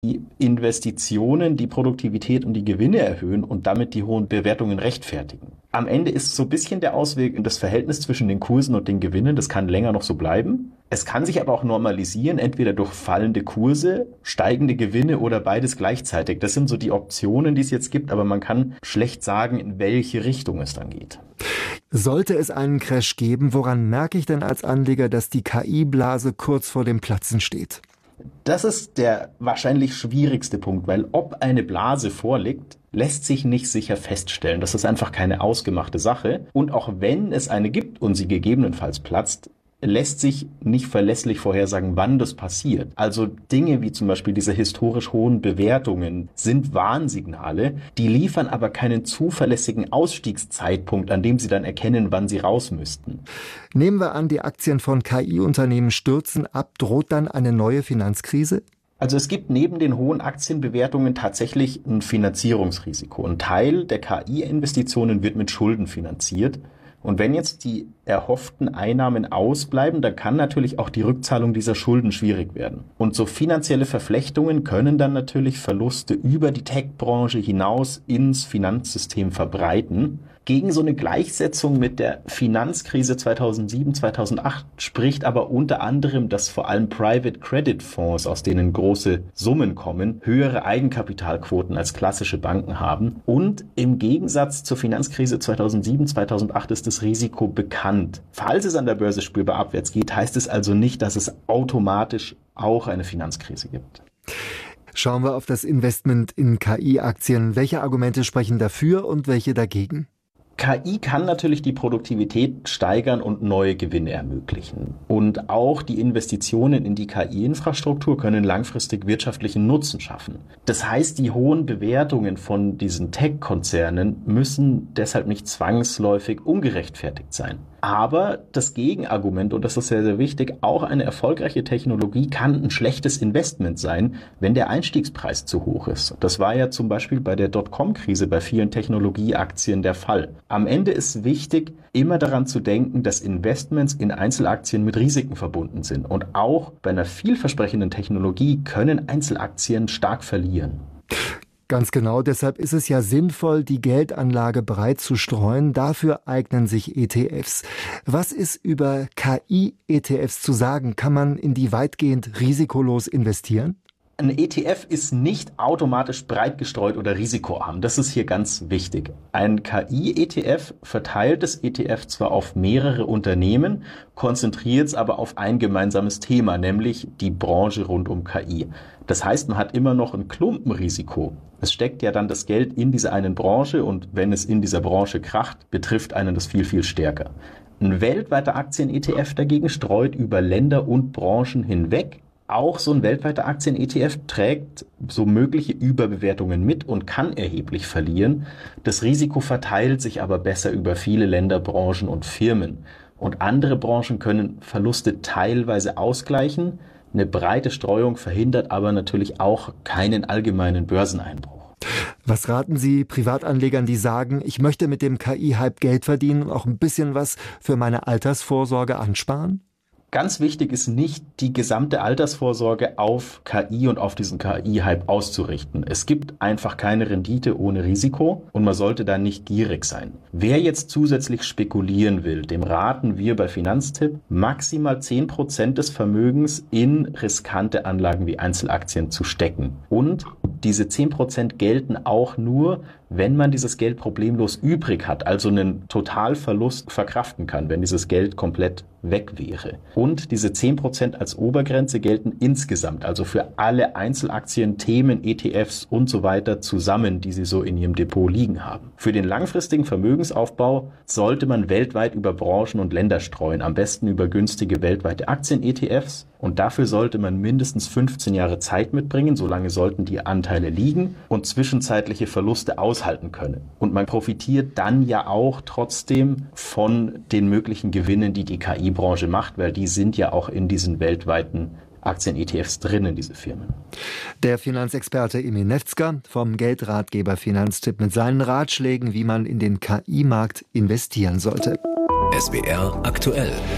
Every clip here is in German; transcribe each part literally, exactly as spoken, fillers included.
die Investitionen, die Produktivität und die Gewinne erhöhen und damit die hohen Bewertungen rechtfertigen. Am Ende ist so ein bisschen der Ausweg das Verhältnis zwischen den Kursen und den Gewinnen, das kann länger noch so bleiben. Es kann sich aber auch normalisieren, entweder durch fallende Kurse, steigende Gewinne oder beides gleichzeitig. Das sind so die Optionen, die es jetzt gibt, aber man kann schlecht sagen, in welche Richtung es dann geht. Sollte es einen Crash geben, woran merke ich denn als Anleger, dass die K I-Blase kurz vor dem Platzen steht? Das ist der wahrscheinlich schwierigste Punkt, weil ob eine Blase vorliegt, lässt sich nicht sicher feststellen. Das ist einfach keine ausgemachte Sache. Und auch wenn es eine gibt und sie gegebenenfalls platzt, lässt sich nicht verlässlich vorhersagen, wann das passiert. Also Dinge wie zum Beispiel diese historisch hohen Bewertungen sind Warnsignale, die liefern aber keinen zuverlässigen Ausstiegszeitpunkt, an dem sie dann erkennen, wann sie raus müssten. Nehmen wir an, die Aktien von K I-Unternehmen stürzen ab, droht dann eine neue Finanzkrise? Also es gibt neben den hohen Aktienbewertungen tatsächlich ein Finanzierungsrisiko. Ein Teil der K I-Investitionen wird mit Schulden finanziert. Und wenn jetzt die erhofften Einnahmen ausbleiben, dann kann natürlich auch die Rückzahlung dieser Schulden schwierig werden. Und so finanzielle Verflechtungen können dann natürlich Verluste über die Tech-Branche hinaus ins Finanzsystem verbreiten. Gegen so eine Gleichsetzung mit der Finanzkrise zweitausendsieben, zweitausendacht spricht aber unter anderem, dass vor allem Private Credit Fonds, aus denen große Summen kommen, höhere Eigenkapitalquoten als klassische Banken haben. Und im Gegensatz zur Finanzkrise zweitausendsieben, zweitausendacht ist das Risiko bekannt. Falls es an der Börse spürbar abwärts geht, heißt es also nicht, dass es automatisch auch eine Finanzkrise gibt. Schauen wir auf das Investment in K I-Aktien. Welche Argumente sprechen dafür und welche dagegen? K I kann natürlich die Produktivität steigern und neue Gewinne ermöglichen. Und auch die Investitionen in die K I-Infrastruktur können langfristig wirtschaftlichen Nutzen schaffen. Das heißt, die hohen Bewertungen von diesen Tech-Konzernen müssen deshalb nicht zwangsläufig ungerechtfertigt sein. Aber das Gegenargument, und das ist sehr, sehr wichtig, auch eine erfolgreiche Technologie kann ein schlechtes Investment sein, wenn der Einstiegspreis zu hoch ist. Das war ja zum Beispiel bei der Dotcom-Krise bei vielen Technologieaktien der Fall. Am Ende ist wichtig, immer daran zu denken, dass Investments in Einzelaktien mit Risiken verbunden sind. Und auch bei einer vielversprechenden Technologie können Einzelaktien stark verlieren. Ganz genau, deshalb ist es ja sinnvoll, die Geldanlage breit zu streuen. Dafür eignen sich E T Fs. Was ist über K I-E T Fs zu sagen? Kann man in die weitgehend risikolos investieren? Ein E T F ist nicht automatisch breit gestreut oder risikoarm. Das ist hier ganz wichtig. Ein K I-E T F verteilt das E T F zwar auf mehrere Unternehmen, konzentriert es aber auf ein gemeinsames Thema, nämlich die Branche rund um K I. Das heißt, man hat immer noch ein Klumpenrisiko. Es steckt ja dann das Geld in dieser einen Branche und wenn es in dieser Branche kracht, betrifft einen das viel, viel stärker. Ein weltweiter Aktien-E T F dagegen streut über Länder und Branchen hinweg. Auch so ein weltweiter Aktien-E T F trägt so mögliche Überbewertungen mit und kann erheblich verlieren. Das Risiko verteilt sich aber besser über viele Länder, Branchen und Firmen. Und andere Branchen können Verluste teilweise ausgleichen. Eine breite Streuung verhindert aber natürlich auch keinen allgemeinen Börseneinbruch. Was raten Sie Privatanlegern, die sagen, ich möchte mit dem K I-Hype Geld verdienen und auch ein bisschen was für meine Altersvorsorge ansparen? Ganz wichtig ist nicht, die gesamte Altersvorsorge auf K I und auf diesen K I-Hype auszurichten. Es gibt einfach keine Rendite ohne Risiko und man sollte da nicht gierig sein. Wer jetzt zusätzlich spekulieren will, dem raten wir bei Finanztipp, maximal zehn Prozent des Vermögens in riskante Anlagen wie Einzelaktien zu stecken. Und diese zehn Prozent gelten auch nur, wenn man dieses Geld problemlos übrig hat, also einen Totalverlust verkraften kann, wenn dieses Geld komplett weg wäre. Und diese zehn Prozent als Obergrenze gelten insgesamt, also für alle Einzelaktien, Themen, E T Fs und so weiter zusammen, die Sie so in Ihrem Depot liegen haben. Für den langfristigen Vermögensaufbau sollte man weltweit über Branchen und Länder streuen, am besten über günstige weltweite Aktien-E T Fs. Und dafür sollte man mindestens fünfzehn Jahre Zeit mitbringen, solange sollten die Anteile liegen und zwischenzeitliche Verluste aushalten können. Und man profitiert dann ja auch trotzdem von den möglichen Gewinnen, die die K I-Branche macht, weil die sind ja auch in diesen weltweiten Aktien-E T Fs drinnen, diese Firmen. Der Finanzexperte Emil Nefzger vom Geldratgeber Finanztipp mit seinen Ratschlägen, wie man in den K I-Markt investieren sollte. S W R aktuell.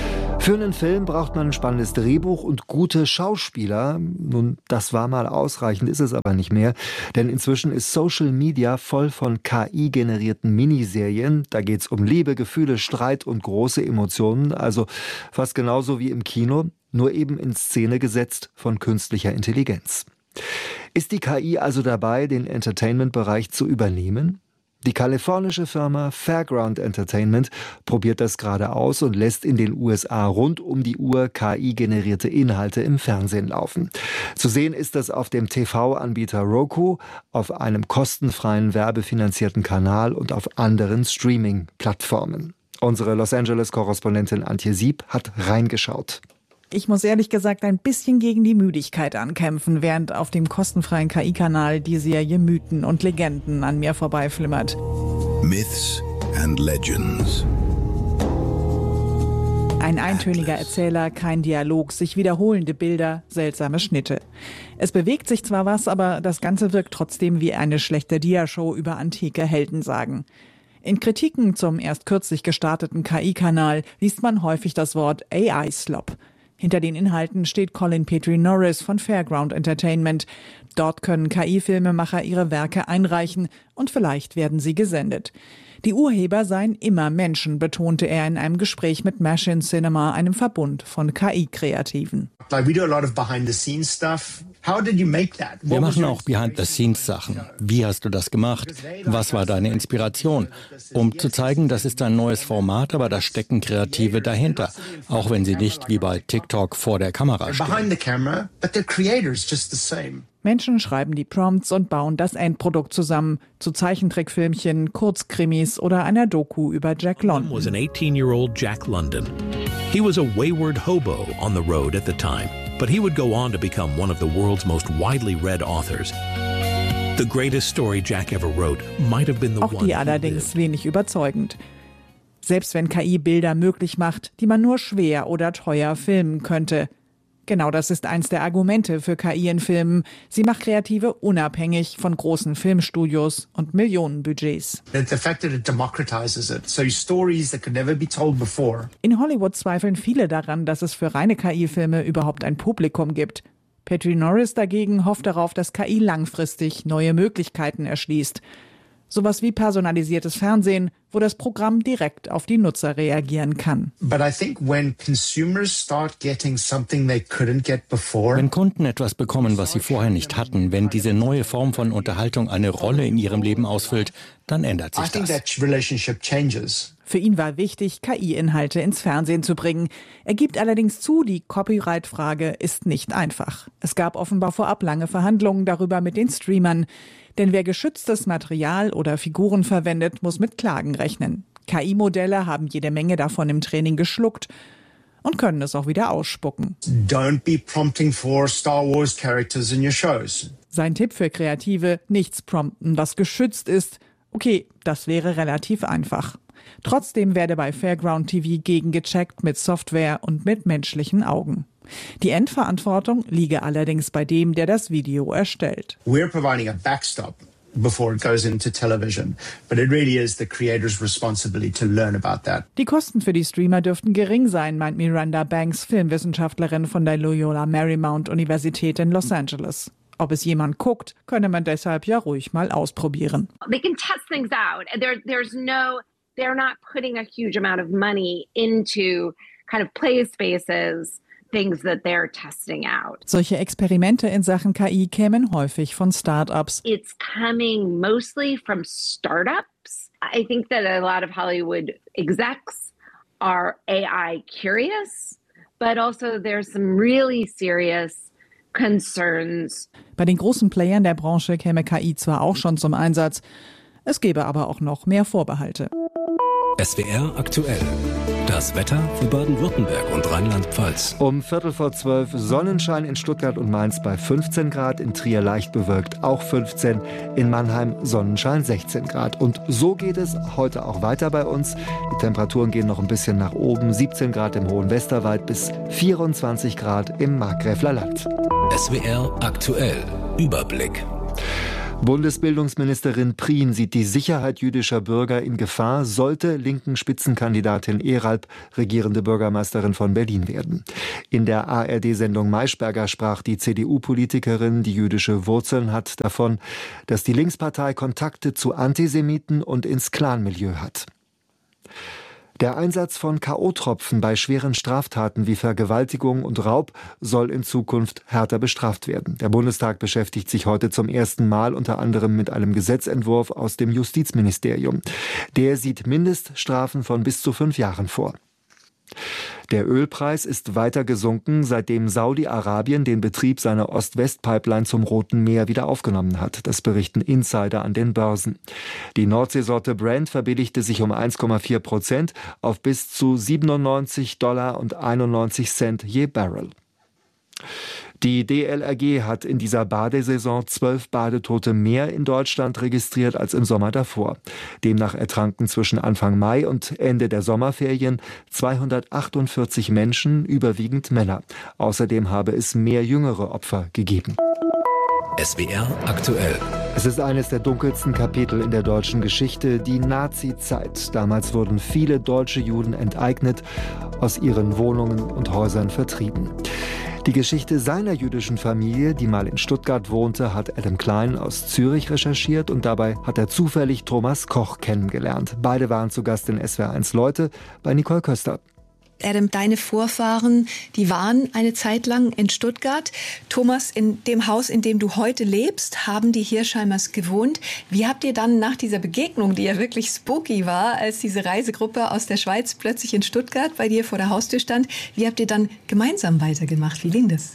Für einen Film braucht man ein spannendes Drehbuch und gute Schauspieler. Nun, das war mal ausreichend, ist es aber nicht mehr. Denn inzwischen ist Social Media voll von K I-generierten Miniserien. Da geht's um Liebe, Gefühle, Streit und große Emotionen. Also fast genauso wie im Kino, nur eben in Szene gesetzt von künstlicher Intelligenz. Ist die K I also dabei, den Entertainment-Bereich zu übernehmen? Die kalifornische Firma Fairground Entertainment probiert das gerade aus und lässt in den U S A rund um die Uhr K I-generierte Inhalte im Fernsehen laufen. Zu sehen ist das auf dem T V-Anbieter Roku, auf einem kostenfreien werbefinanzierten Kanal und auf anderen Streaming-Plattformen. Unsere Los Angeles-Korrespondentin Antje Sieb hat reingeschaut. Ich muss ehrlich gesagt ein bisschen gegen die Müdigkeit ankämpfen, während auf dem kostenfreien K I-Kanal die Serie Mythen und Legenden an mir vorbeiflimmert. Myths and Legends. Ein eintöniger Erzähler, kein Dialog, sich wiederholende Bilder, seltsame Schnitte. Es bewegt sich zwar was, aber das Ganze wirkt trotzdem wie eine schlechte Diashow über antike Heldensagen. In Kritiken zum erst kürzlich gestarteten K I-Kanal liest man häufig das Wort A I-Slop. Hinter den Inhalten steht Colin Petrie Norris von Fairground Entertainment. Dort können K I-Filmemacher ihre Werke einreichen und vielleicht werden sie gesendet. Die Urheber seien immer Menschen, betonte er in einem Gespräch mit Machine Cinema, einem Verbund von K I-Kreativen. Wir machen auch Behind-the-Scenes-Sachen. Wie hast du das gemacht? Was war deine Inspiration? Um zu zeigen, das ist ein neues Format, aber da stecken Kreative dahinter. Auch wenn sie nicht wie bei TikTok vor der Kamera stehen. Menschen schreiben die Prompts und bauen das Endprodukt zusammen, zu Zeichentrickfilmchen, Kurzkrimis oder einer Doku über Jack London. Was an eighteen-year-old Jack London. He was a wayward hobo on the road at the time, but he would go on to become one of the world's most widely read authors. The greatest story Jack ever wrote might have been the one. Auch die allerdings wenig überzeugend. Selbst wenn K I Bilder möglich macht, die man nur schwer oder teuer filmen könnte. Genau das ist eins der Argumente für K I in Filmen. Sie macht Kreative unabhängig von großen Filmstudios und Millionenbudgets. In Hollywood zweifeln viele daran, dass es für reine K I-Filme überhaupt ein Publikum gibt. Petrie Norris dagegen hofft darauf, dass K I langfristig neue Möglichkeiten erschließt. Sowas wie personalisiertes Fernsehen, wo das Programm direkt auf die Nutzer reagieren kann. Wenn Kunden etwas bekommen, was sie vorher nicht hatten, wenn diese neue Form von Unterhaltung eine Rolle in ihrem Leben ausfüllt, dann ändert sich das. Für ihn war wichtig, K I-Inhalte ins Fernsehen zu bringen. Er gibt allerdings zu, die Copyright-Frage ist nicht einfach. Es gab offenbar vorab lange Verhandlungen darüber mit den Streamern. Denn wer geschütztes Material oder Figuren verwendet, muss mit Klagen rechnen. K I-Modelle haben jede Menge davon im Training geschluckt und können es auch wieder ausspucken. Don't be prompting for Star Wars characters in your shows. Sein Tipp für Kreative: nichts prompten, was geschützt ist. Okay, das wäre relativ einfach. Trotzdem werde bei Fairground T V gegengecheckt mit Software und mit menschlichen Augen. Die Endverantwortung liege allerdings bei dem, der das Video erstellt. We're providing a backstop before it goes into television, but it really is the creator's responsibility to learn about that. Die Kosten für die Streamer dürften gering sein, meint Miranda Banks, Filmwissenschaftlerin von der Loyola Marymount Universität in Los Angeles. Ob es jemand guckt, könne man deshalb ja ruhig mal ausprobieren. They can test things out. There, there's no, they're not putting a huge amount of money into kind of play spaces. Things that they're testing out. Solche Experimente in Sachen K I kämen häufig von Start-ups. It's coming mostly from startups. I think that a lot of Hollywood execs are A I curious, but also there's some really serious concerns. Bei den großen Playern der Branche käme K I zwar auch schon zum Einsatz, es gäbe aber auch noch mehr Vorbehalte. S W R aktuell. Das Wetter für Baden-Württemberg und Rheinland-Pfalz. Um Viertel vor zwölf Sonnenschein in Stuttgart und Mainz bei fünfzehn Grad, in Trier leicht bewölkt auch fünfzehn, in Mannheim Sonnenschein sechzehn Grad. Und so geht es heute auch weiter bei uns. Die Temperaturen gehen noch ein bisschen nach oben, siebzehn Grad im Hohen Westerwald bis vierundzwanzig Grad im Markgräfler Land. S W R aktuell. Überblick. Bundesbildungsministerin Prien sieht die Sicherheit jüdischer Bürger in Gefahr, sollte linken Spitzenkandidatin Eralb regierende Bürgermeisterin von Berlin werden. In der A R D-Sendung Maischberger sprach die C D U-Politikerin, die jüdische Wurzeln hat, davon, dass die Linkspartei Kontakte zu Antisemiten und ins Clanmilieu hat. Der Einsatz von K O-Tropfen bei schweren Straftaten wie Vergewaltigung und Raub soll in Zukunft härter bestraft werden. Der Bundestag beschäftigt sich heute zum ersten Mal unter anderem mit einem Gesetzentwurf aus dem Justizministerium. Der sieht Mindeststrafen von bis zu fünf Jahren vor. Der Ölpreis ist weiter gesunken, seitdem Saudi-Arabien den Betrieb seiner Ost-West-Pipeline zum Roten Meer wieder aufgenommen hat. Das berichten Insider an den Börsen. Die Nordseesorte Brent verbilligte sich um eins Komma vier Prozent auf bis zu siebenundneunzig Dollar und einundneunzig Cent je Barrel. Die D L R G hat in dieser Badesaison zwölf Badetote mehr in Deutschland registriert als im Sommer davor. Demnach ertranken zwischen Anfang Mai und Ende der Sommerferien zweihundertachtundvierzig Menschen, überwiegend Männer. Außerdem habe es mehr jüngere Opfer gegeben. S W R aktuell. Es ist eines der dunkelsten Kapitel in der deutschen Geschichte, die Nazi-Zeit. Damals wurden viele deutsche Juden enteignet, aus ihren Wohnungen und Häusern vertrieben. Die Geschichte seiner jüdischen Familie, die mal in Stuttgart wohnte, hat Adam Klein aus Zürich recherchiert und dabei hat er zufällig Thomas Koch kennengelernt. Beide waren zu Gast in S W R eins Leute bei Nicole Köster. Adam, deine Vorfahren, die waren eine Zeit lang in Stuttgart. Thomas, in dem Haus, in dem du heute lebst, haben die Hirschheimers gewohnt. Wie habt ihr dann nach dieser Begegnung, die ja wirklich spooky war, als diese Reisegruppe aus der Schweiz plötzlich in Stuttgart bei dir vor der Haustür stand, wie habt ihr dann gemeinsam weitergemacht? Wie ging das?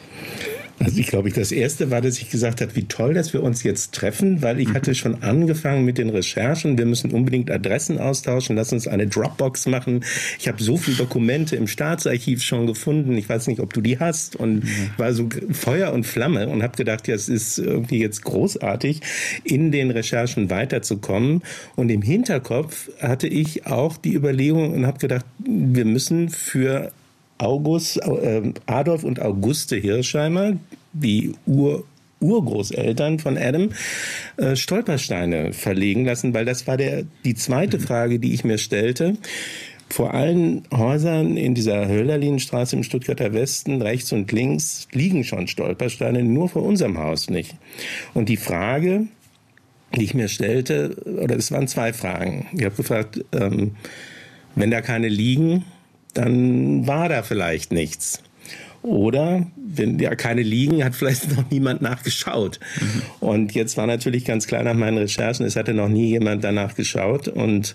Also ich glaube, das Erste war, dass ich gesagt habe, wie toll, dass wir uns jetzt treffen, weil ich hatte schon angefangen mit den Recherchen. Wir müssen unbedingt Adressen austauschen, lass uns eine Dropbox machen. Ich habe so viele Dokumente im Staatsarchiv schon gefunden. Ich weiß nicht, ob du die hast. Und ich war so Feuer und Flamme und habe gedacht, ja, es ist irgendwie jetzt großartig, in den Recherchen weiterzukommen. Und im Hinterkopf hatte ich auch die Überlegung und habe gedacht, wir müssen für August, äh, Adolf und Auguste Hirschheimer, die Ur Urgroßeltern von Adam, äh, Stolpersteine verlegen lassen, weil das war der, die zweite Frage, die ich mir stellte. Vor allen Häusern in dieser Hölderlinstraße im Stuttgarter Westen, rechts und links, liegen schon Stolpersteine, nur vor unserem Haus nicht. Und die Frage, die ich mir stellte, oder es waren zwei Fragen. Ich habe gefragt, ähm, wenn da keine liegen, dann war da vielleicht nichts. Oder, wenn ja keine liegen, hat vielleicht noch niemand nachgeschaut. Mhm. Und jetzt war natürlich ganz klar nach meinen Recherchen, es hatte noch nie jemand danach geschaut. Und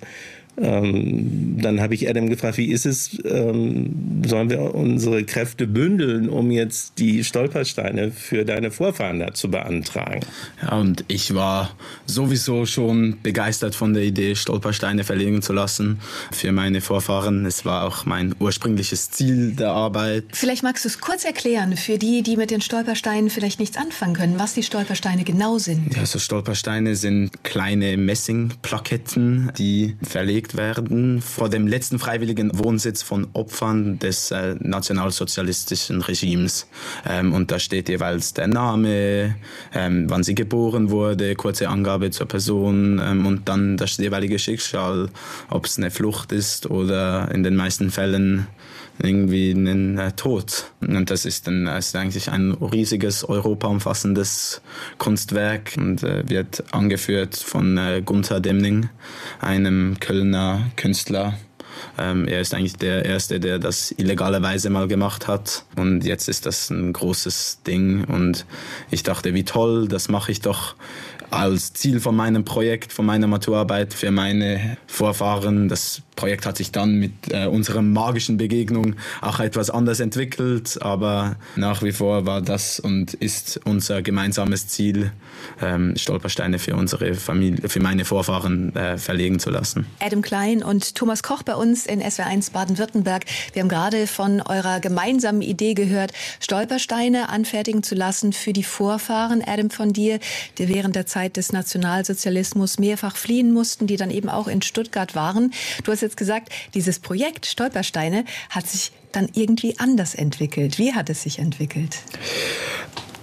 ähm, dann habe ich Adam gefragt, wie ist es, ähm, sollen wir unsere Kräfte bündeln, um jetzt die Stolpersteine für deine Vorfahren da zu beantragen? Ja, und ich war sowieso schon begeistert von der Idee, Stolpersteine verlegen zu lassen für meine Vorfahren. Es war auch mein ursprüngliches Ziel der Arbeit. Vielleicht magst du es kurz erklären, für die, die mit den Stolpersteinen vielleicht nichts anfangen können, was die Stolpersteine genau sind. Ja, so Stolpersteine sind kleine Messingplaketten, die verlegt werden vor dem letzten freiwilligen Wohnsitz von Opfern des äh, nationalsozialistischen Regimes. Ähm, und da steht jeweils der Name, ähm, wann sie geboren wurde, kurze Angabe zur Person ähm, und dann das jeweilige Schicksal, ob es eine Flucht ist oder in den meisten Fällen irgendwie einen äh, Tod. Und das ist, dann, das ist eigentlich ein riesiges, europaumfassendes Kunstwerk und äh, wird angeführt von äh, Gunther Demning, einem Kölner Künstler. Ähm, er ist eigentlich der Erste, der das illegalerweise mal gemacht hat. Und jetzt ist das ein großes Ding. Und ich dachte, wie toll, das mache ich doch als Ziel von meinem Projekt, von meiner Maturarbeit für meine Vorfahren. Das Projekt hat sich dann mit äh, unserer magischen Begegnung auch etwas anders entwickelt, aber nach wie vor war das und ist unser gemeinsames Ziel, ähm, Stolpersteine für unsere Familie, für meine Vorfahren äh, verlegen zu lassen. Adam Klein und Thomas Koch bei uns in S W R eins Baden-Württemberg. Wir haben gerade von eurer gemeinsamen Idee gehört, Stolpersteine anfertigen zu lassen für die Vorfahren, Adam, von dir, die während der Zeit des Nationalsozialismus mehrfach fliehen mussten, die dann eben auch in Stuttgart waren. Du hast jetzt gesagt, dieses Projekt Stolpersteine hat sich dann irgendwie anders entwickelt. Wie hat es sich entwickelt?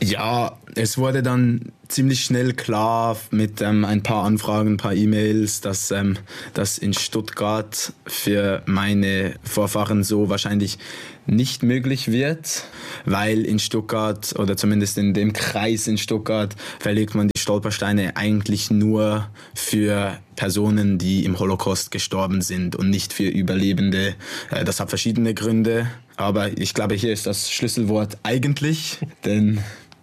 Ja, es wurde dann ziemlich schnell klar mit ähm, ein paar Anfragen, ein paar E-Mails, dass ähm, das in Stuttgart für meine Vorfahren so wahrscheinlich nicht möglich wird, weil in Stuttgart oder zumindest in dem Kreis in Stuttgart verlegt man die Stolpersteine eigentlich nur für Personen, die im Holocaust gestorben sind und nicht für Überlebende. Das hat verschiedene Gründe, aber ich glaube, hier ist das Schlüsselwort eigentlich, denn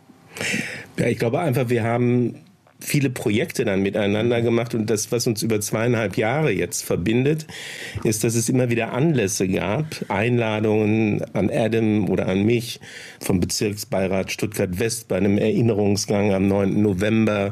ja, ich glaube einfach, wir haben viele Projekte dann miteinander gemacht und das, was uns über zweieinhalb Jahre jetzt verbindet, ist, dass es immer wieder Anlässe gab, Einladungen an Adam oder an mich vom Bezirksbeirat Stuttgart-West bei einem Erinnerungsgang am neunten November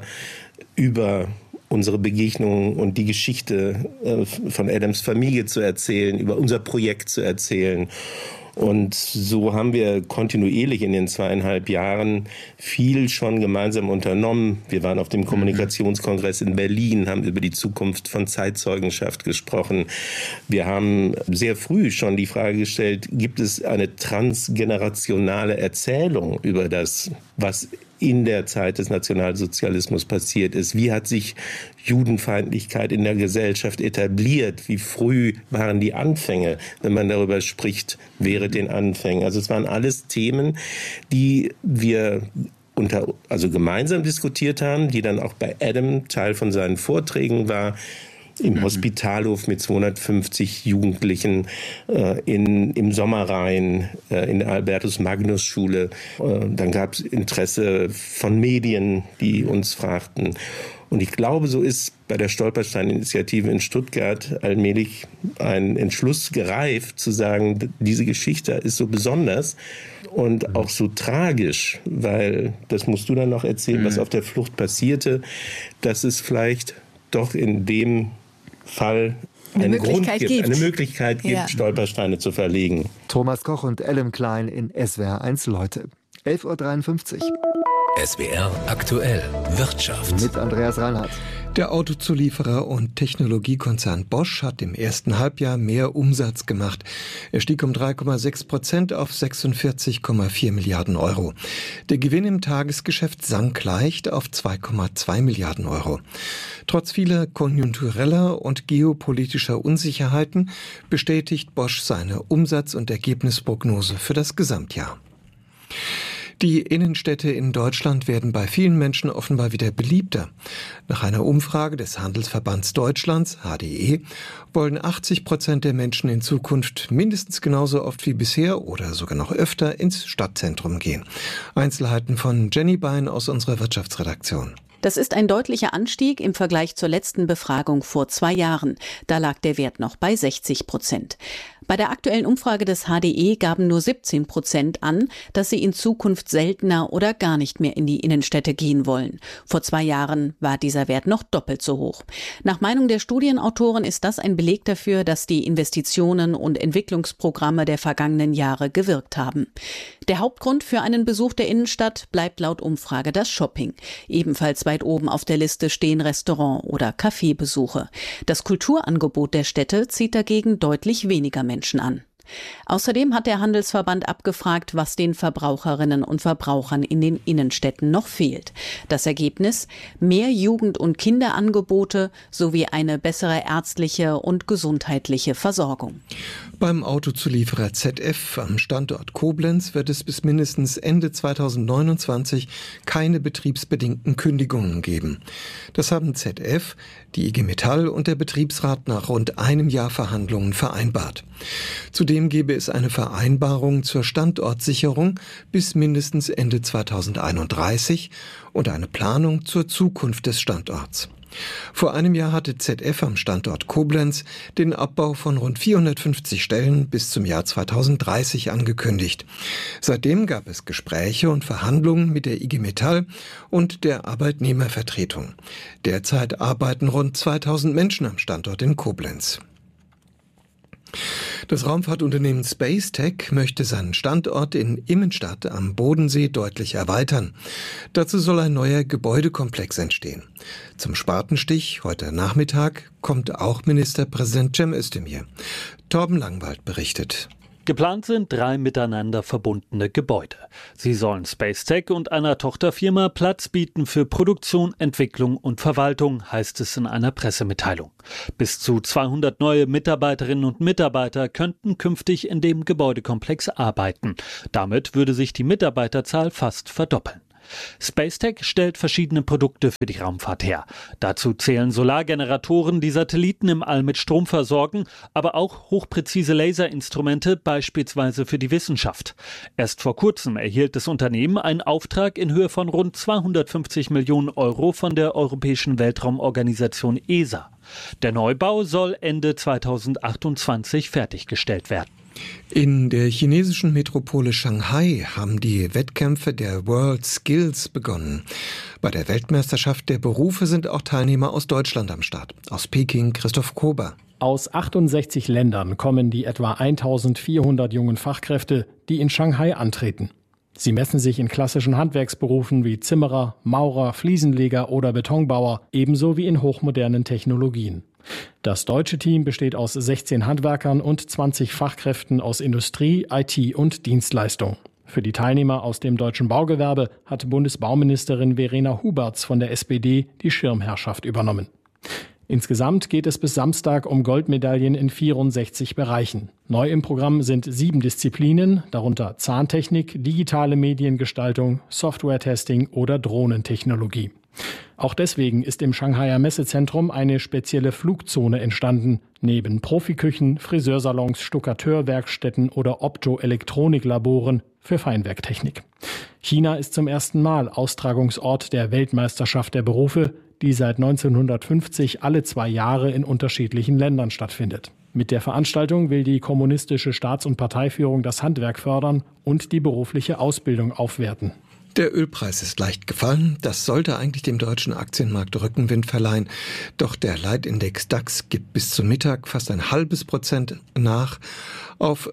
über unsere Begegnung und die Geschichte von Adams Familie zu erzählen, über unser Projekt zu erzählen. Und so haben wir kontinuierlich in den zweieinhalb Jahren viel schon gemeinsam unternommen. Wir waren auf dem Kommunikationskongress in Berlin, haben über die Zukunft von Zeitzeugenschaft gesprochen. Wir haben sehr früh schon die Frage gestellt, gibt es eine transgenerationale Erzählung über das, was in der Zeit des Nationalsozialismus passiert ist? Wie hat sich Judenfeindlichkeit in der Gesellschaft etabliert? Wie früh waren die Anfänge, wenn man darüber spricht, während den Anfängen? Also es waren alles Themen, die wir unter, also gemeinsam diskutiert haben, die dann auch bei Adam Teil von seinen Vorträgen war. Im Hospitalhof mit zweihundertfünfzig Jugendlichen, äh, in, im Sommerrhein, äh, in der Albertus-Magnus-Schule. Äh, dann gab es Interesse von Medien, die uns fragten. Und ich glaube, so ist bei der Stolperstein-Initiative in Stuttgart allmählich ein Entschluss gereift, zu sagen, diese Geschichte ist so besonders und auch so tragisch, weil, das musst du dann noch erzählen, was auf der Flucht passierte, dass es vielleicht doch in dem Fall einen Grund gibt, gibt, eine Möglichkeit gibt, ja. Stolpersteine zu verlegen. Thomas Koch und Ellen Klein in S W R eins Leute. elf Uhr dreiundfünfzig. S W R aktuell Wirtschaft. Mit Andreas Reinhardt. Der Autozulieferer und Technologiekonzern Bosch hat im ersten Halbjahr mehr Umsatz gemacht. Er stieg um drei Komma sechs Prozent auf sechsundvierzig Komma vier Milliarden Euro. Der Gewinn im Tagesgeschäft sank leicht auf zwei Komma zwei Milliarden Euro. Trotz vieler konjunktureller und geopolitischer Unsicherheiten bestätigt Bosch seine Umsatz- und Ergebnisprognose für das Gesamtjahr. Die Innenstädte in Deutschland werden bei vielen Menschen offenbar wieder beliebter. Nach einer Umfrage des Handelsverbands Deutschlands, H D E, wollen achtzig Prozent der Menschen in Zukunft mindestens genauso oft wie bisher oder sogar noch öfter ins Stadtzentrum gehen. Einzelheiten von Jenny Bein aus unserer Wirtschaftsredaktion. Das ist ein deutlicher Anstieg im Vergleich zur letzten Befragung vor zwei Jahren. Da lag der Wert noch bei sechzig Prozent. Bei der aktuellen Umfrage des H D E gaben nur siebzehn Prozent an, dass sie in Zukunft seltener oder gar nicht mehr in die Innenstädte gehen wollen. Vor zwei Jahren war dieser Wert noch doppelt so hoch. Nach Meinung der Studienautoren ist das ein Beleg dafür, dass die Investitionen und Entwicklungsprogramme der vergangenen Jahre gewirkt haben. Der Hauptgrund für einen Besuch der Innenstadt bleibt laut Umfrage das Shopping. Ebenfalls weit oben auf der Liste stehen Restaurant- oder Kaffeebesuche. Das Kulturangebot der Städte zieht dagegen deutlich weniger Menschen an. Außerdem hat der Handelsverband abgefragt, was den Verbraucherinnen und Verbrauchern in den Innenstädten noch fehlt. Das Ergebnis: mehr Jugend- und Kinderangebote sowie eine bessere ärztliche und gesundheitliche Versorgung. Beim Autozulieferer Z F am Standort Koblenz wird es bis mindestens Ende zweitausendneunundzwanzig keine betriebsbedingten Kündigungen geben. Das haben Z F, die I G Metall und der Betriebsrat nach rund einem Jahr Verhandlungen vereinbart. Zudem gebe es eine Vereinbarung zur Standortsicherung bis mindestens Ende zweitausendeinunddreißig und eine Planung zur Zukunft des Standorts. Vor einem Jahr hatte Z F am Standort Koblenz den Abbau von rund vierhundertfünfzig Stellen bis zum Jahr zweitausenddreißig angekündigt. Seitdem gab es Gespräche und Verhandlungen mit der I G Metall und der Arbeitnehmervertretung. Derzeit arbeiten rund zweitausend Menschen am Standort in Koblenz. Das Raumfahrtunternehmen Spacetech möchte seinen Standort in Immenstadt am Bodensee deutlich erweitern. Dazu soll ein neuer Gebäudekomplex entstehen. Zum Spatenstich heute Nachmittag kommt auch Ministerpräsident Cem Özdemir. Torben Langwald berichtet. Geplant sind drei miteinander verbundene Gebäude. Sie sollen Spacetech und einer Tochterfirma Platz bieten für Produktion, Entwicklung und Verwaltung, heißt es in einer Pressemitteilung. Bis zu zweihundert neue Mitarbeiterinnen und Mitarbeiter könnten künftig in dem Gebäudekomplex arbeiten. Damit würde sich die Mitarbeiterzahl fast verdoppeln. Spacetech stellt verschiedene Produkte für die Raumfahrt her. Dazu zählen Solargeneratoren, die Satelliten im All mit Strom versorgen, aber auch hochpräzise Laserinstrumente, beispielsweise für die Wissenschaft. Erst vor kurzem erhielt das Unternehmen einen Auftrag in Höhe von rund zweihundertfünfzig Millionen Euro von der Europäischen Weltraumorganisation E S A. Der Neubau soll Ende zweitausendachtundzwanzig fertiggestellt werden. In der chinesischen Metropole Shanghai haben die Wettkämpfe der World Skills begonnen. Bei der Weltmeisterschaft der Berufe sind auch Teilnehmer aus Deutschland am Start. Aus Peking Christoph Kober. Aus achtundsechzig Ländern kommen die etwa eintausendvierhundert jungen Fachkräfte, die in Shanghai antreten. Sie messen sich in klassischen Handwerksberufen wie Zimmerer, Maurer, Fliesenleger oder Betonbauer, ebenso wie in hochmodernen Technologien. Das deutsche Team besteht aus sechzehn Handwerkern und zwanzig Fachkräften aus Industrie, I T und Dienstleistung. Für die Teilnehmer aus dem deutschen Baugewerbe hat Bundesbauministerin Verena Huberts von der S P D die Schirmherrschaft übernommen. Insgesamt geht es bis Samstag um Goldmedaillen in vierundsechzig Bereichen. Neu im Programm sind sieben Disziplinen, darunter Zahntechnik, digitale Mediengestaltung, Software-Testing oder Drohnentechnologie. Auch deswegen ist im Shanghaier Messezentrum eine spezielle Flugzone entstanden. Neben Profiküchen, Friseursalons, Stuckateurwerkstätten oder Optoelektroniklaboren für Feinwerktechnik. China ist zum ersten Mal Austragungsort der Weltmeisterschaft der Berufe, die seit neunzehnhundertfünfzig alle zwei Jahre in unterschiedlichen Ländern stattfindet. Mit der Veranstaltung will die kommunistische Staats- und Parteiführung das Handwerk fördern und die berufliche Ausbildung aufwerten. Der Ölpreis ist leicht gefallen. Das sollte eigentlich dem deutschen Aktienmarkt Rückenwind verleihen. Doch der Leitindex DAX gibt bis zum Mittag fast ein halbes Prozent nach auf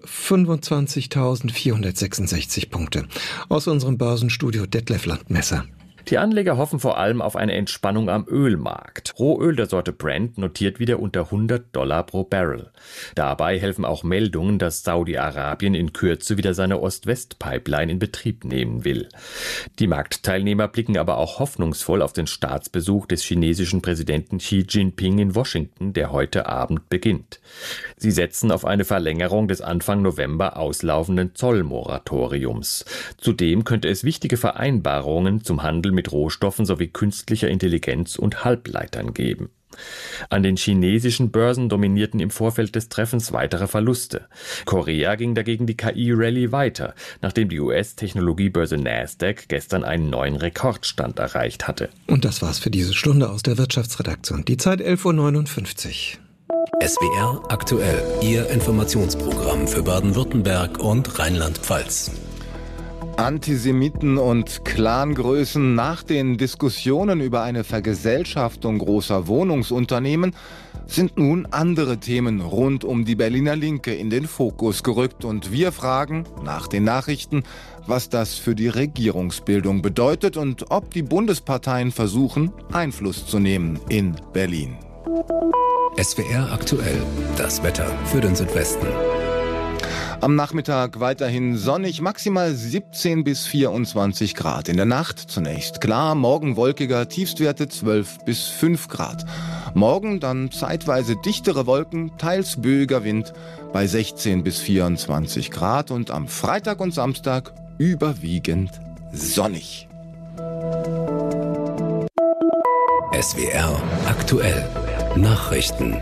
fünfundzwanzigtausendvierhundertsechsundsechzig Punkte. Aus unserem Börsenstudio Detlef Landmesser. Die Anleger hoffen vor allem auf eine Entspannung am Ölmarkt. Rohöl der Sorte Brent notiert wieder unter hundert Dollar pro Barrel. Dabei helfen auch Meldungen, dass Saudi-Arabien in Kürze wieder seine Ost-West-Pipeline in Betrieb nehmen will. Die Marktteilnehmer blicken aber auch hoffnungsvoll auf den Staatsbesuch des chinesischen Präsidenten Xi Jinping in Washington, der heute Abend beginnt. Sie setzen auf eine Verlängerung des Anfang November auslaufenden Zollmoratoriums. Zudem könnte es wichtige Vereinbarungen zum Handel mit Rohstoffen sowie künstlicher Intelligenz und Halbleitern geben. An den chinesischen Börsen dominierten im Vorfeld des Treffens weitere Verluste. Korea ging dagegen die K I-Rallye weiter, nachdem die U S-Technologiebörse Nasdaq gestern einen neuen Rekordstand erreicht hatte. Und das war's für diese Stunde aus der Wirtschaftsredaktion. Die Zeit elf Uhr neunundfünfzig. S W R aktuell, Ihr Informationsprogramm für Baden-Württemberg und Rheinland-Pfalz. Antisemiten und Clangrößen. Nach den Diskussionen über eine Vergesellschaftung großer Wohnungsunternehmen sind nun andere Themen rund um die Berliner Linke in den Fokus gerückt. Und wir fragen nach den Nachrichten, was das für die Regierungsbildung bedeutet und ob die Bundesparteien versuchen, Einfluss zu nehmen in Berlin. S W R aktuell, das Wetter für den Südwesten. Am Nachmittag weiterhin sonnig, maximal siebzehn bis vierundzwanzig Grad. In der Nacht zunächst klar, morgen wolkiger, Tiefstwerte zwölf bis fünf Grad. Morgen dann zeitweise dichtere Wolken, teils böiger Wind bei sechzehn bis vierundzwanzig Grad und am Freitag und Samstag überwiegend sonnig. S W R aktuell, Nachrichten.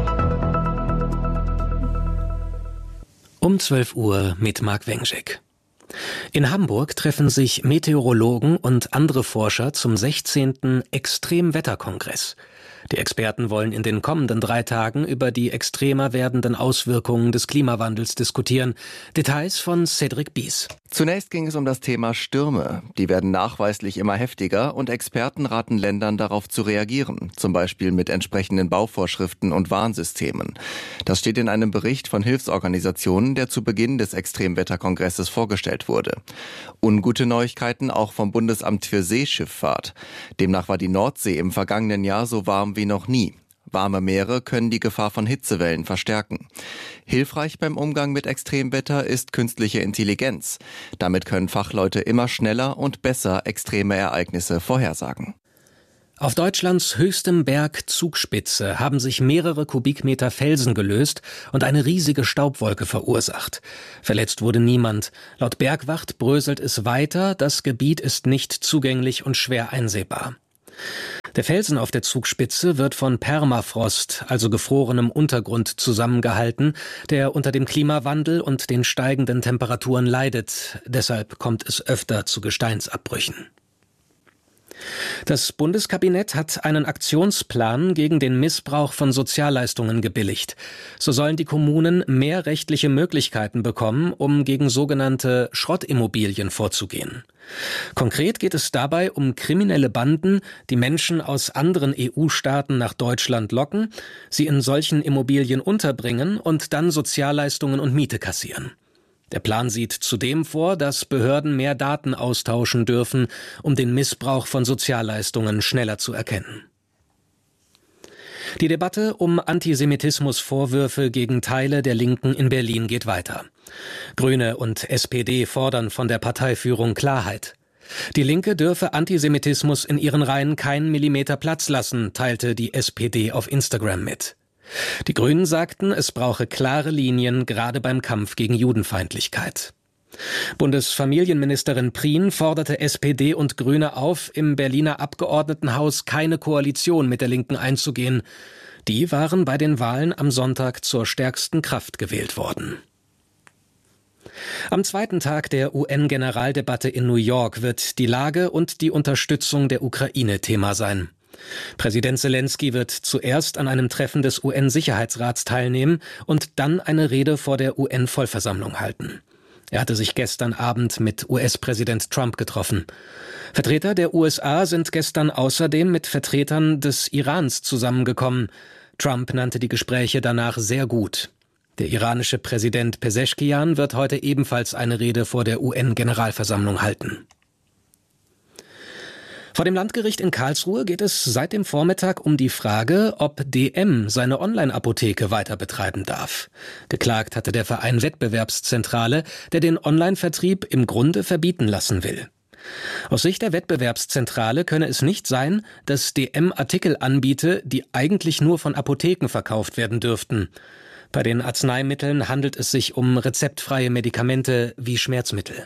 Um zwölf Uhr mit Marc Wengschek. In Hamburg treffen sich Meteorologen und andere Forscher zum sechzehnten Extremwetterkongress. Die Experten wollen in den kommenden drei Tagen über die extremer werdenden Auswirkungen des Klimawandels diskutieren. Details von Cedric Bies. Zunächst ging es um das Thema Stürme. Die werden nachweislich immer heftiger und Experten raten Ländern darauf zu reagieren, zum Beispiel mit entsprechenden Bauvorschriften und Warnsystemen. Das steht in einem Bericht von Hilfsorganisationen, der zu Beginn des Extremwetterkongresses vorgestellt wurde. Ungute Neuigkeiten auch vom Bundesamt für Seeschifffahrt. Demnach war die Nordsee im vergangenen Jahr so warm wie noch nie. Warme Meere können die Gefahr von Hitzewellen verstärken. Hilfreich beim Umgang mit Extremwetter ist künstliche Intelligenz. Damit können Fachleute immer schneller und besser extreme Ereignisse vorhersagen. Auf Deutschlands höchstem Berg Zugspitze haben sich mehrere Kubikmeter Felsen gelöst und eine riesige Staubwolke verursacht. Verletzt wurde niemand. Laut Bergwacht bröselt es weiter, das Gebiet ist nicht zugänglich und schwer einsehbar. Der Felsen auf der Zugspitze wird von Permafrost, also gefrorenem Untergrund, zusammengehalten, der unter dem Klimawandel und den steigenden Temperaturen leidet. Deshalb kommt es öfter zu Gesteinsabbrüchen. Das Bundeskabinett hat einen Aktionsplan gegen den Missbrauch von Sozialleistungen gebilligt. So sollen die Kommunen mehr rechtliche Möglichkeiten bekommen, um gegen sogenannte Schrottimmobilien vorzugehen. Konkret geht es dabei um kriminelle Banden, die Menschen aus anderen E U-Staaten nach Deutschland locken, sie in solchen Immobilien unterbringen und dann Sozialleistungen und Miete kassieren. Der Plan sieht zudem vor, dass Behörden mehr Daten austauschen dürfen, um den Missbrauch von Sozialleistungen schneller zu erkennen. Die Debatte um Antisemitismusvorwürfe gegen Teile der Linken in Berlin geht weiter. Grüne und S P D fordern von der Parteiführung Klarheit. Die Linke dürfe Antisemitismus in ihren Reihen keinen Millimeter Platz lassen, teilte die S P D auf Instagram mit. Die Grünen sagten, es brauche klare Linien, gerade beim Kampf gegen Judenfeindlichkeit. Bundesfamilienministerin Prien forderte S P D und Grüne auf, im Berliner Abgeordnetenhaus keine Koalition mit der Linken einzugehen. Die waren bei den Wahlen am Sonntag zur stärksten Kraft gewählt worden. Am zweiten Tag der U N-Generaldebatte in New York wird die Lage und die Unterstützung der Ukraine Thema sein. Präsident Selenskyj wird zuerst an einem Treffen des U N-Sicherheitsrats teilnehmen und dann eine Rede vor der U N-Vollversammlung halten. Er hatte sich gestern Abend mit U S-Präsident Trump getroffen. Vertreter der U S A sind gestern außerdem mit Vertretern des Irans zusammengekommen. Trump nannte die Gespräche danach sehr gut. Der iranische Präsident Peseschkian wird heute ebenfalls eine Rede vor der U N-Generalversammlung halten. Vor dem Landgericht in Karlsruhe geht es seit dem Vormittag um die Frage, ob D M seine Online-Apotheke weiter betreiben darf. Geklagt hatte der Verein Wettbewerbszentrale, der den Online-Vertrieb im Grunde verbieten lassen will. Aus Sicht der Wettbewerbszentrale könne es nicht sein, dass D M Artikel anbiete, die eigentlich nur von Apotheken verkauft werden dürften. Bei den Arzneimitteln handelt es sich um rezeptfreie Medikamente wie Schmerzmittel.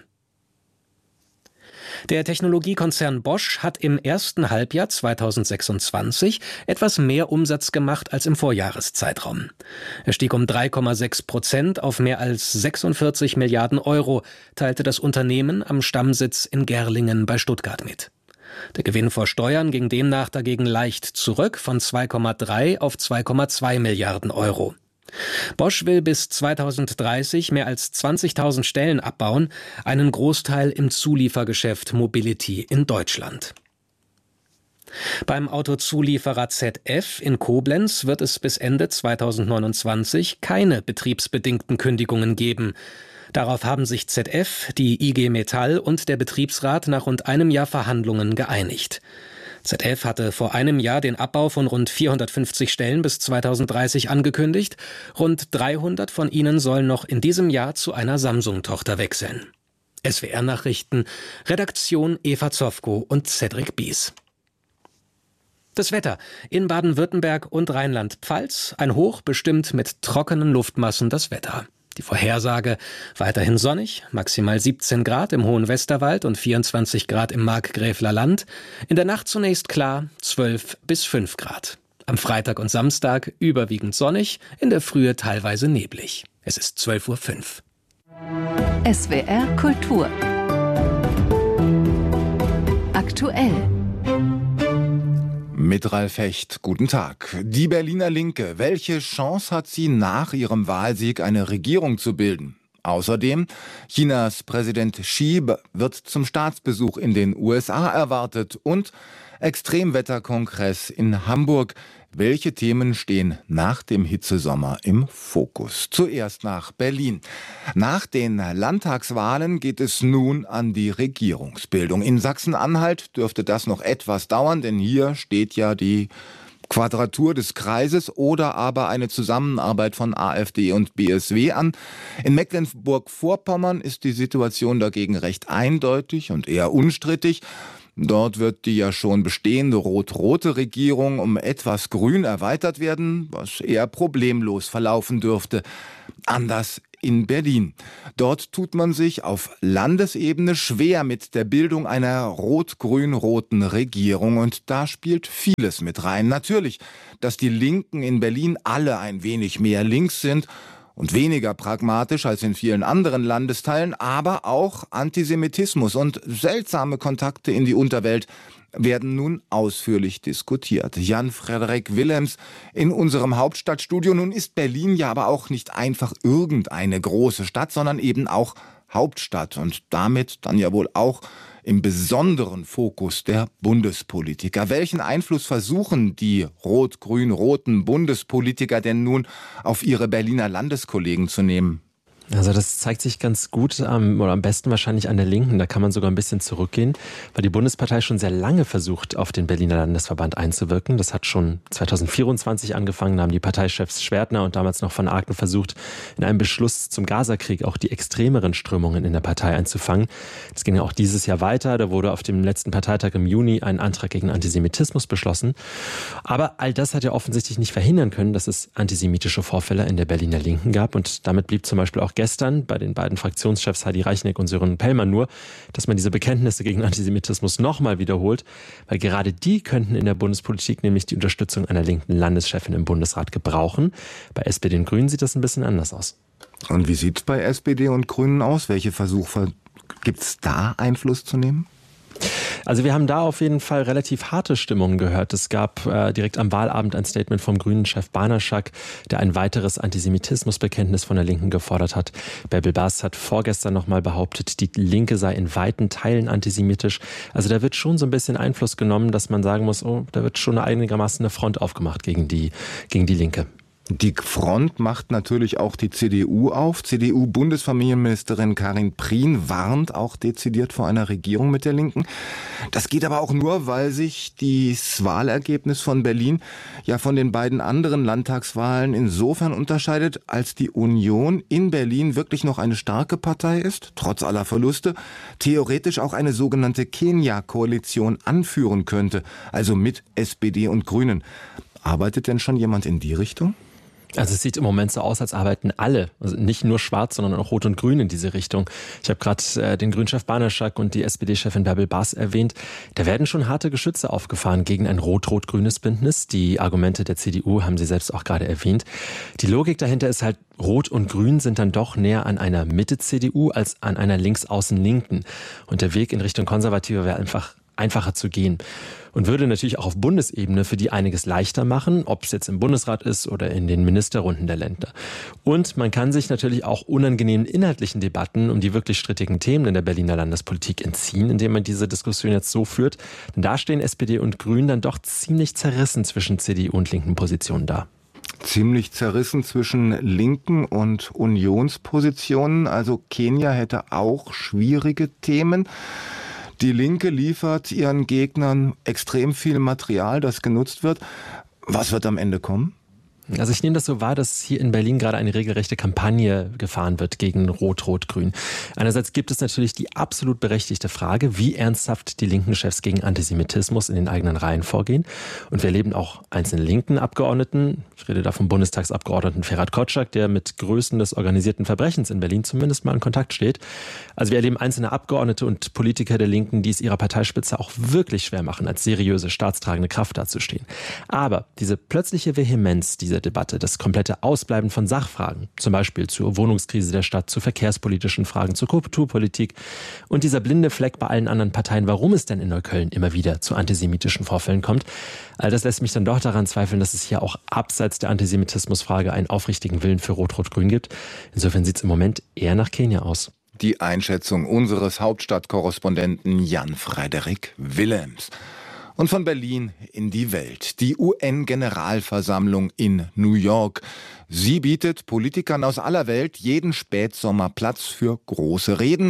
Der Technologiekonzern Bosch hat im ersten Halbjahr zweitausendsechsundzwanzig etwas mehr Umsatz gemacht als im Vorjahreszeitraum. Er stieg um drei Komma sechs Prozent auf mehr als sechsundvierzig Milliarden Euro, teilte das Unternehmen am Stammsitz in Gerlingen bei Stuttgart mit. Der Gewinn vor Steuern ging demnach dagegen leicht zurück von zwei Komma drei auf zwei Komma zwei Milliarden Euro. Bosch will bis zweitausenddreißig mehr als zwanzigtausend Stellen abbauen, einen Großteil im Zuliefergeschäft Mobility in Deutschland. Beim Autozulieferer Z F in Koblenz wird es bis Ende zweitausendneunundzwanzig keine betriebsbedingten Kündigungen geben. Darauf haben sich Z F, die I G Metall und der Betriebsrat nach rund einem Jahr Verhandlungen geeinigt. Z F hatte vor einem Jahr den Abbau von rund vierhundertfünfzig Stellen bis zweitausenddreißig angekündigt. Rund dreihundert von ihnen sollen noch in diesem Jahr zu einer Samsung-Tochter wechseln. S W R-Nachrichten, Redaktion Eva Zofko und Cedric Bies. Das Wetter. In Baden-Württemberg und Rheinland-Pfalz ein Hoch bestimmt mit trockenen Luftmassen das Wetter. Die Vorhersage: weiterhin sonnig, maximal siebzehn Grad im Hohen Westerwald und vierundzwanzig Grad im Markgräfler Land. In der Nacht zunächst klar, zwölf bis fünf Grad. Am Freitag und Samstag überwiegend sonnig, in der Frühe teilweise neblig. Es ist zwölf Uhr fünf. S W R Kultur. Aktuell. Mit Ralf Hecht, guten Tag. Die Berliner Linke, welche Chance hat sie nach ihrem Wahlsieg, eine Regierung zu bilden? Außerdem, Chinas Präsident Xi wird zum Staatsbesuch in den U S A erwartet und Extremwetterkongress in Hamburg. Welche Themen stehen nach dem Hitzesommer im Fokus? Zuerst nach Berlin. Nach den Landtagswahlen geht es nun an die Regierungsbildung. In Sachsen-Anhalt dürfte das noch etwas dauern, denn hier steht ja die Quadratur des Kreises oder aber eine Zusammenarbeit von AfD und B S W an. In Mecklenburg-Vorpommern ist die Situation dagegen recht eindeutig und eher unstrittig. Dort wird die ja schon bestehende rot-rote Regierung um etwas grün erweitert werden, was eher problemlos verlaufen dürfte. Anders in Berlin. Dort tut man sich auf Landesebene schwer mit der Bildung einer rot-grün-roten Regierung. Und da spielt vieles mit rein. Natürlich, dass die Linken in Berlin alle ein wenig mehr links sind und weniger pragmatisch als in vielen anderen Landesteilen, aber auch Antisemitismus und seltsame Kontakte in die Unterwelt werden nun ausführlich diskutiert. Jan-Frederik Willems in unserem Hauptstadtstudio. Nun ist Berlin ja aber auch nicht einfach irgendeine große Stadt, sondern eben auch Hauptstadt und damit dann ja wohl auch im besonderen Fokus der Bundespolitiker. Welchen Einfluss versuchen die rot-grün-roten Bundespolitiker denn nun auf ihre Berliner Landeskollegen zu nehmen? Also das zeigt sich ganz gut ähm, oder am besten wahrscheinlich an der Linken. Da kann man sogar ein bisschen zurückgehen, weil die Bundespartei schon sehr lange versucht, auf den Berliner Landesverband einzuwirken. Das hat schon zwanzig vierundzwanzig angefangen. Da haben die Parteichefs Schwertner und damals noch von Aken versucht, in einem Beschluss zum Gazakrieg auch die extremeren Strömungen in der Partei einzufangen. Das ging ja auch dieses Jahr weiter. Da wurde auf dem letzten Parteitag im Juni ein Antrag gegen Antisemitismus beschlossen. Aber all das hat ja offensichtlich nicht verhindern können, dass es antisemitische Vorfälle in der Berliner Linken gab. Und damit blieb zum Beispiel auch gestern bei den beiden Fraktionschefs Heidi Reichneck und Sören Pellmann nur, dass man diese Bekenntnisse gegen Antisemitismus nochmal wiederholt, weil gerade die könnten in der Bundespolitik nämlich die Unterstützung einer linken Landeschefin im Bundesrat gebrauchen. Bei S P D und Grünen sieht das ein bisschen anders aus. Und wie sieht es bei S P D und Grünen aus? Welche Versuche gibt es da, Einfluss zu nehmen? Also wir haben da auf jeden Fall relativ harte Stimmungen gehört. Es gab äh, direkt am Wahlabend ein Statement vom Grünen-Chef Banaschak, der ein weiteres Antisemitismusbekenntnis von der Linken gefordert hat. Bärbel Bas hat vorgestern nochmal behauptet, die Linke sei in weiten Teilen antisemitisch. Also da wird schon so ein bisschen Einfluss genommen, dass man sagen muss, oh, da wird schon einigermaßen eine Front aufgemacht gegen die, gegen die Linke. Die Front macht natürlich auch die C D U auf. C D U-Bundesfamilienministerin Karin Prien warnt auch dezidiert vor einer Regierung mit der Linken. Das geht aber auch nur, weil sich das Wahlergebnis von Berlin ja von den beiden anderen Landtagswahlen insofern unterscheidet, als die Union in Berlin wirklich noch eine starke Partei ist, trotz aller Verluste, theoretisch auch eine sogenannte Kenia-Koalition anführen könnte, also mit S P D und Grünen. Arbeitet denn schon jemand in die Richtung? Also es sieht im Moment so aus, als arbeiten alle, also nicht nur Schwarz, sondern auch Rot und Grün in diese Richtung. Ich habe gerade äh, den Grünchef Banaschak und die S P D-Chefin Bärbel Bas erwähnt. Da werden schon harte Geschütze aufgefahren gegen ein rot-rot-grünes Bündnis. Die Argumente der C D U haben Sie selbst auch gerade erwähnt. Die Logik dahinter ist halt, Rot und Grün sind dann doch näher an einer Mitte-C D U als an einer links-außen-Linken. Und der Weg in Richtung Konservative wäre einfach einfacher zu gehen. Und würde natürlich auch auf Bundesebene für die einiges leichter machen, ob es jetzt im Bundesrat ist oder in den Ministerrunden der Länder. Und man kann sich natürlich auch unangenehmen inhaltlichen Debatten um die wirklich strittigen Themen in der Berliner Landespolitik entziehen, indem man diese Diskussion jetzt so führt. Denn da stehen S P D und Grünen dann doch ziemlich zerrissen zwischen C D U und linken Positionen da. Ziemlich zerrissen zwischen linken und Unionspositionen. Also Kenia hätte auch schwierige Themen. Die Linke liefert ihren Gegnern extrem viel Material, das genutzt wird. Was wird am Ende kommen? Also ich nehme das so wahr, dass hier in Berlin gerade eine regelrechte Kampagne gefahren wird gegen Rot-Rot-Grün. Einerseits gibt es natürlich die absolut berechtigte Frage, wie ernsthaft die linken Chefs gegen Antisemitismus in den eigenen Reihen vorgehen. Und wir erleben auch einzelne linken Abgeordneten, ich rede da vom Bundestagsabgeordneten Ferhat Kotschak, der mit Größen des organisierten Verbrechens in Berlin zumindest mal in Kontakt steht. Also wir erleben einzelne Abgeordnete und Politiker der Linken, die es ihrer Parteispitze auch wirklich schwer machen, als seriöse, staatstragende Kraft dazustehen. Aber diese plötzliche Vehemenz, diese Debatte, das komplette Ausbleiben von Sachfragen, zum Beispiel zur Wohnungskrise der Stadt, zu verkehrspolitischen Fragen, zur Kulturpolitik und dieser blinde Fleck bei allen anderen Parteien, warum es denn in Neukölln immer wieder zu antisemitischen Vorfällen kommt, all das lässt mich dann doch daran zweifeln, dass es hier auch abseits der Antisemitismusfrage einen aufrichtigen Willen für Rot-Rot-Grün gibt. Insofern sieht es im Moment eher nach Kenia aus. Die Einschätzung unseres Hauptstadtkorrespondenten Jan-Frederik Willems. Und von Berlin in die Welt. Die U N-Generalversammlung in New York. Sie bietet Politikern aus aller Welt jeden Spätsommer Platz für große Reden,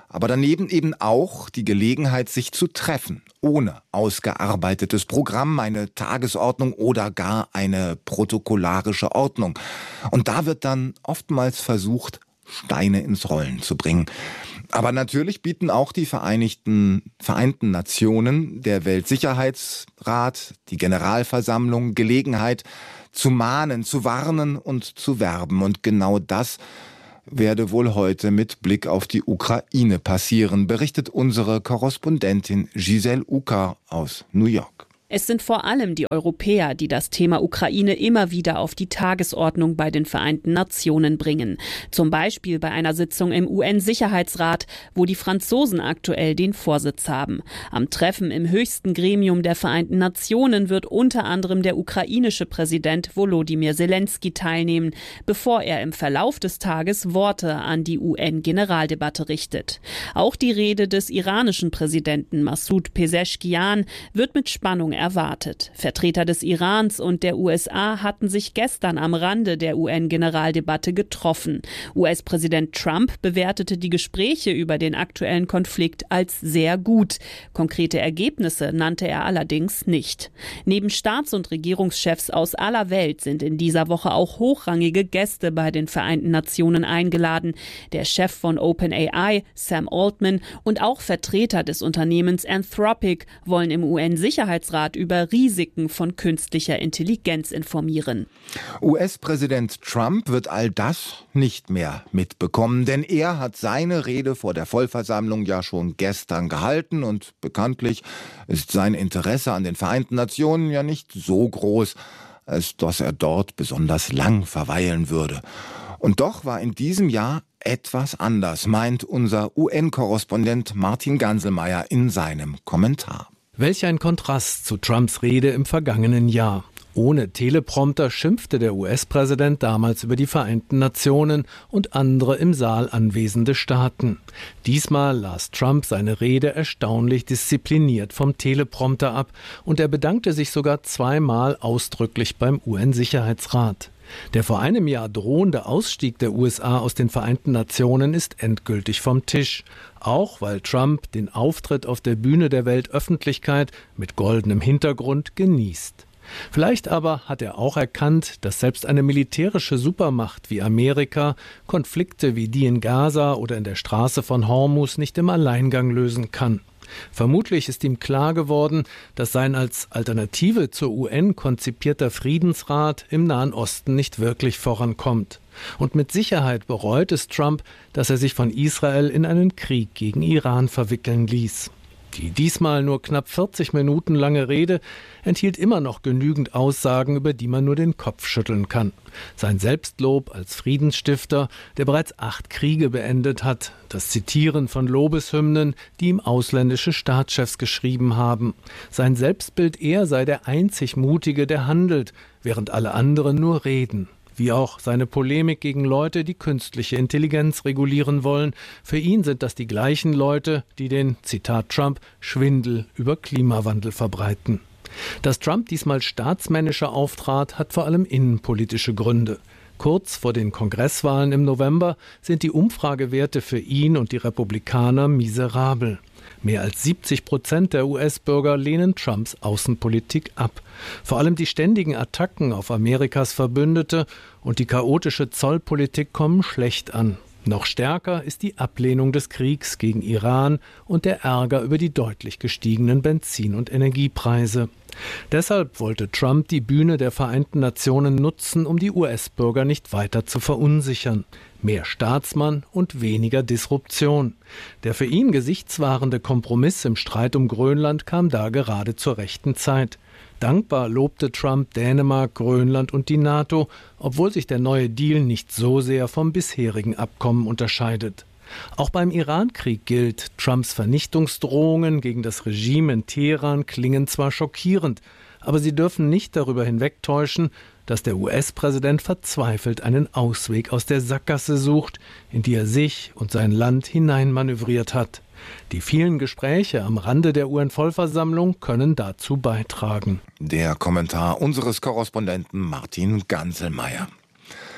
aber daneben eben auch die Gelegenheit, sich zu treffen, ohne ausgearbeitetes Programm, eine Tagesordnung oder gar eine protokollarische Ordnung. Und da wird dann oftmals versucht, Steine ins Rollen zu bringen. Aber natürlich bieten auch die Vereinigten, Vereinten Nationen, der Weltsicherheitsrat, die Generalversammlung Gelegenheit zu mahnen, zu warnen und zu werben. Und genau das werde wohl heute mit Blick auf die Ukraine passieren, berichtet unsere Korrespondentin Giselle Uka aus New York. Es sind vor allem die Europäer, die das Thema Ukraine immer wieder auf die Tagesordnung bei den Vereinten Nationen bringen. Zum Beispiel bei einer Sitzung im U N-Sicherheitsrat, wo die Franzosen aktuell den Vorsitz haben. Am Treffen im höchsten Gremium der Vereinten Nationen wird unter anderem der ukrainische Präsident Volodymyr Zelensky teilnehmen, bevor er im Verlauf des Tages Worte an die U N-Generaldebatte richtet. Auch die Rede des iranischen Präsidenten Massoud Pezeshkian wird mit Spannung erwartet. Vertreter des Irans und der U S A hatten sich gestern am Rande der U N-Generaldebatte getroffen. U S-Präsident Trump bewertete die Gespräche über den aktuellen Konflikt als sehr gut. Konkrete Ergebnisse nannte er allerdings nicht. Neben Staats- und Regierungschefs aus aller Welt sind in dieser Woche auch hochrangige Gäste bei den Vereinten Nationen eingeladen. Der Chef von OpenAI, Sam Altman, und auch Vertreter des Unternehmens Anthropic wollen im U N-Sicherheitsrat über Risiken von künstlicher Intelligenz informieren. U S-Präsident Trump wird all das nicht mehr mitbekommen, denn er hat seine Rede vor der Vollversammlung ja schon gestern gehalten und bekanntlich ist sein Interesse an den Vereinten Nationen ja nicht so groß, als dass er dort besonders lang verweilen würde. Und doch war in diesem Jahr etwas anders, meint unser U N-Korrespondent Martin Ganselmeier in seinem Kommentar. Welch ein Kontrast zu Trumps Rede im vergangenen Jahr. Ohne Teleprompter schimpfte der U S-Präsident damals über die Vereinten Nationen und andere im Saal anwesende Staaten. Diesmal las Trump seine Rede erstaunlich diszipliniert vom Teleprompter ab und er bedankte sich sogar zweimal ausdrücklich beim U N-Sicherheitsrat. Der vor einem Jahr drohende Ausstieg der U S A aus den Vereinten Nationen ist endgültig vom Tisch. Auch weil Trump den Auftritt auf der Bühne der Weltöffentlichkeit mit goldenem Hintergrund genießt. Vielleicht aber hat er auch erkannt, dass selbst eine militärische Supermacht wie Amerika Konflikte wie die in Gaza oder in der Straße von Hormuz nicht im Alleingang lösen kann. Vermutlich ist ihm klar geworden, dass sein als Alternative zur U N konzipierter Friedensrat im Nahen Osten nicht wirklich vorankommt. Und mit Sicherheit bereut es Trump, dass er sich von Israel in einen Krieg gegen Iran verwickeln ließ. Die diesmal nur knapp vierzig Minuten lange Rede enthielt immer noch genügend Aussagen, über die man nur den Kopf schütteln kann. Sein Selbstlob als Friedensstifter, der bereits acht Kriege beendet hat, das Zitieren von Lobeshymnen, die ihm ausländische Staatschefs geschrieben haben. Sein Selbstbild, er sei der einzig Mutige, der handelt, während alle anderen nur reden. Wie auch seine Polemik gegen Leute, die künstliche Intelligenz regulieren wollen. Für ihn sind das die gleichen Leute, die den, Zitat Trump, Schwindel über Klimawandel verbreiten. Dass Trump diesmal staatsmännischer auftrat, hat vor allem innenpolitische Gründe. Kurz vor den Kongresswahlen im November sind die Umfragewerte für ihn und die Republikaner miserabel. Mehr als siebzig Prozent der U S-Bürger lehnen Trumps Außenpolitik ab. Vor allem die ständigen Attacken auf Amerikas Verbündete und die chaotische Zollpolitik kommen schlecht an. Noch stärker ist die Ablehnung des Kriegs gegen Iran und der Ärger über die deutlich gestiegenen Benzin- und Energiepreise. Deshalb wollte Trump die Bühne der Vereinten Nationen nutzen, um die U S-Bürger nicht weiter zu verunsichern. Mehr Staatsmann und weniger Disruption. Der für ihn gesichtswahrende Kompromiss im Streit um Grönland kam da gerade zur rechten Zeit. Dankbar lobte Trump Dänemark, Grönland und die NATO, obwohl sich der neue Deal nicht so sehr vom bisherigen Abkommen unterscheidet. Auch beim Iran-Krieg gilt, Trumps Vernichtungsdrohungen gegen das Regime in Teheran klingen zwar schockierend, aber sie dürfen nicht darüber hinwegtäuschen, dass der U S-Präsident verzweifelt einen Ausweg aus der Sackgasse sucht, in die er sich und sein Land hineinmanövriert hat. Die vielen Gespräche am Rande der U N-Vollversammlung können dazu beitragen. Der Kommentar unseres Korrespondenten Martin Ganselmeier.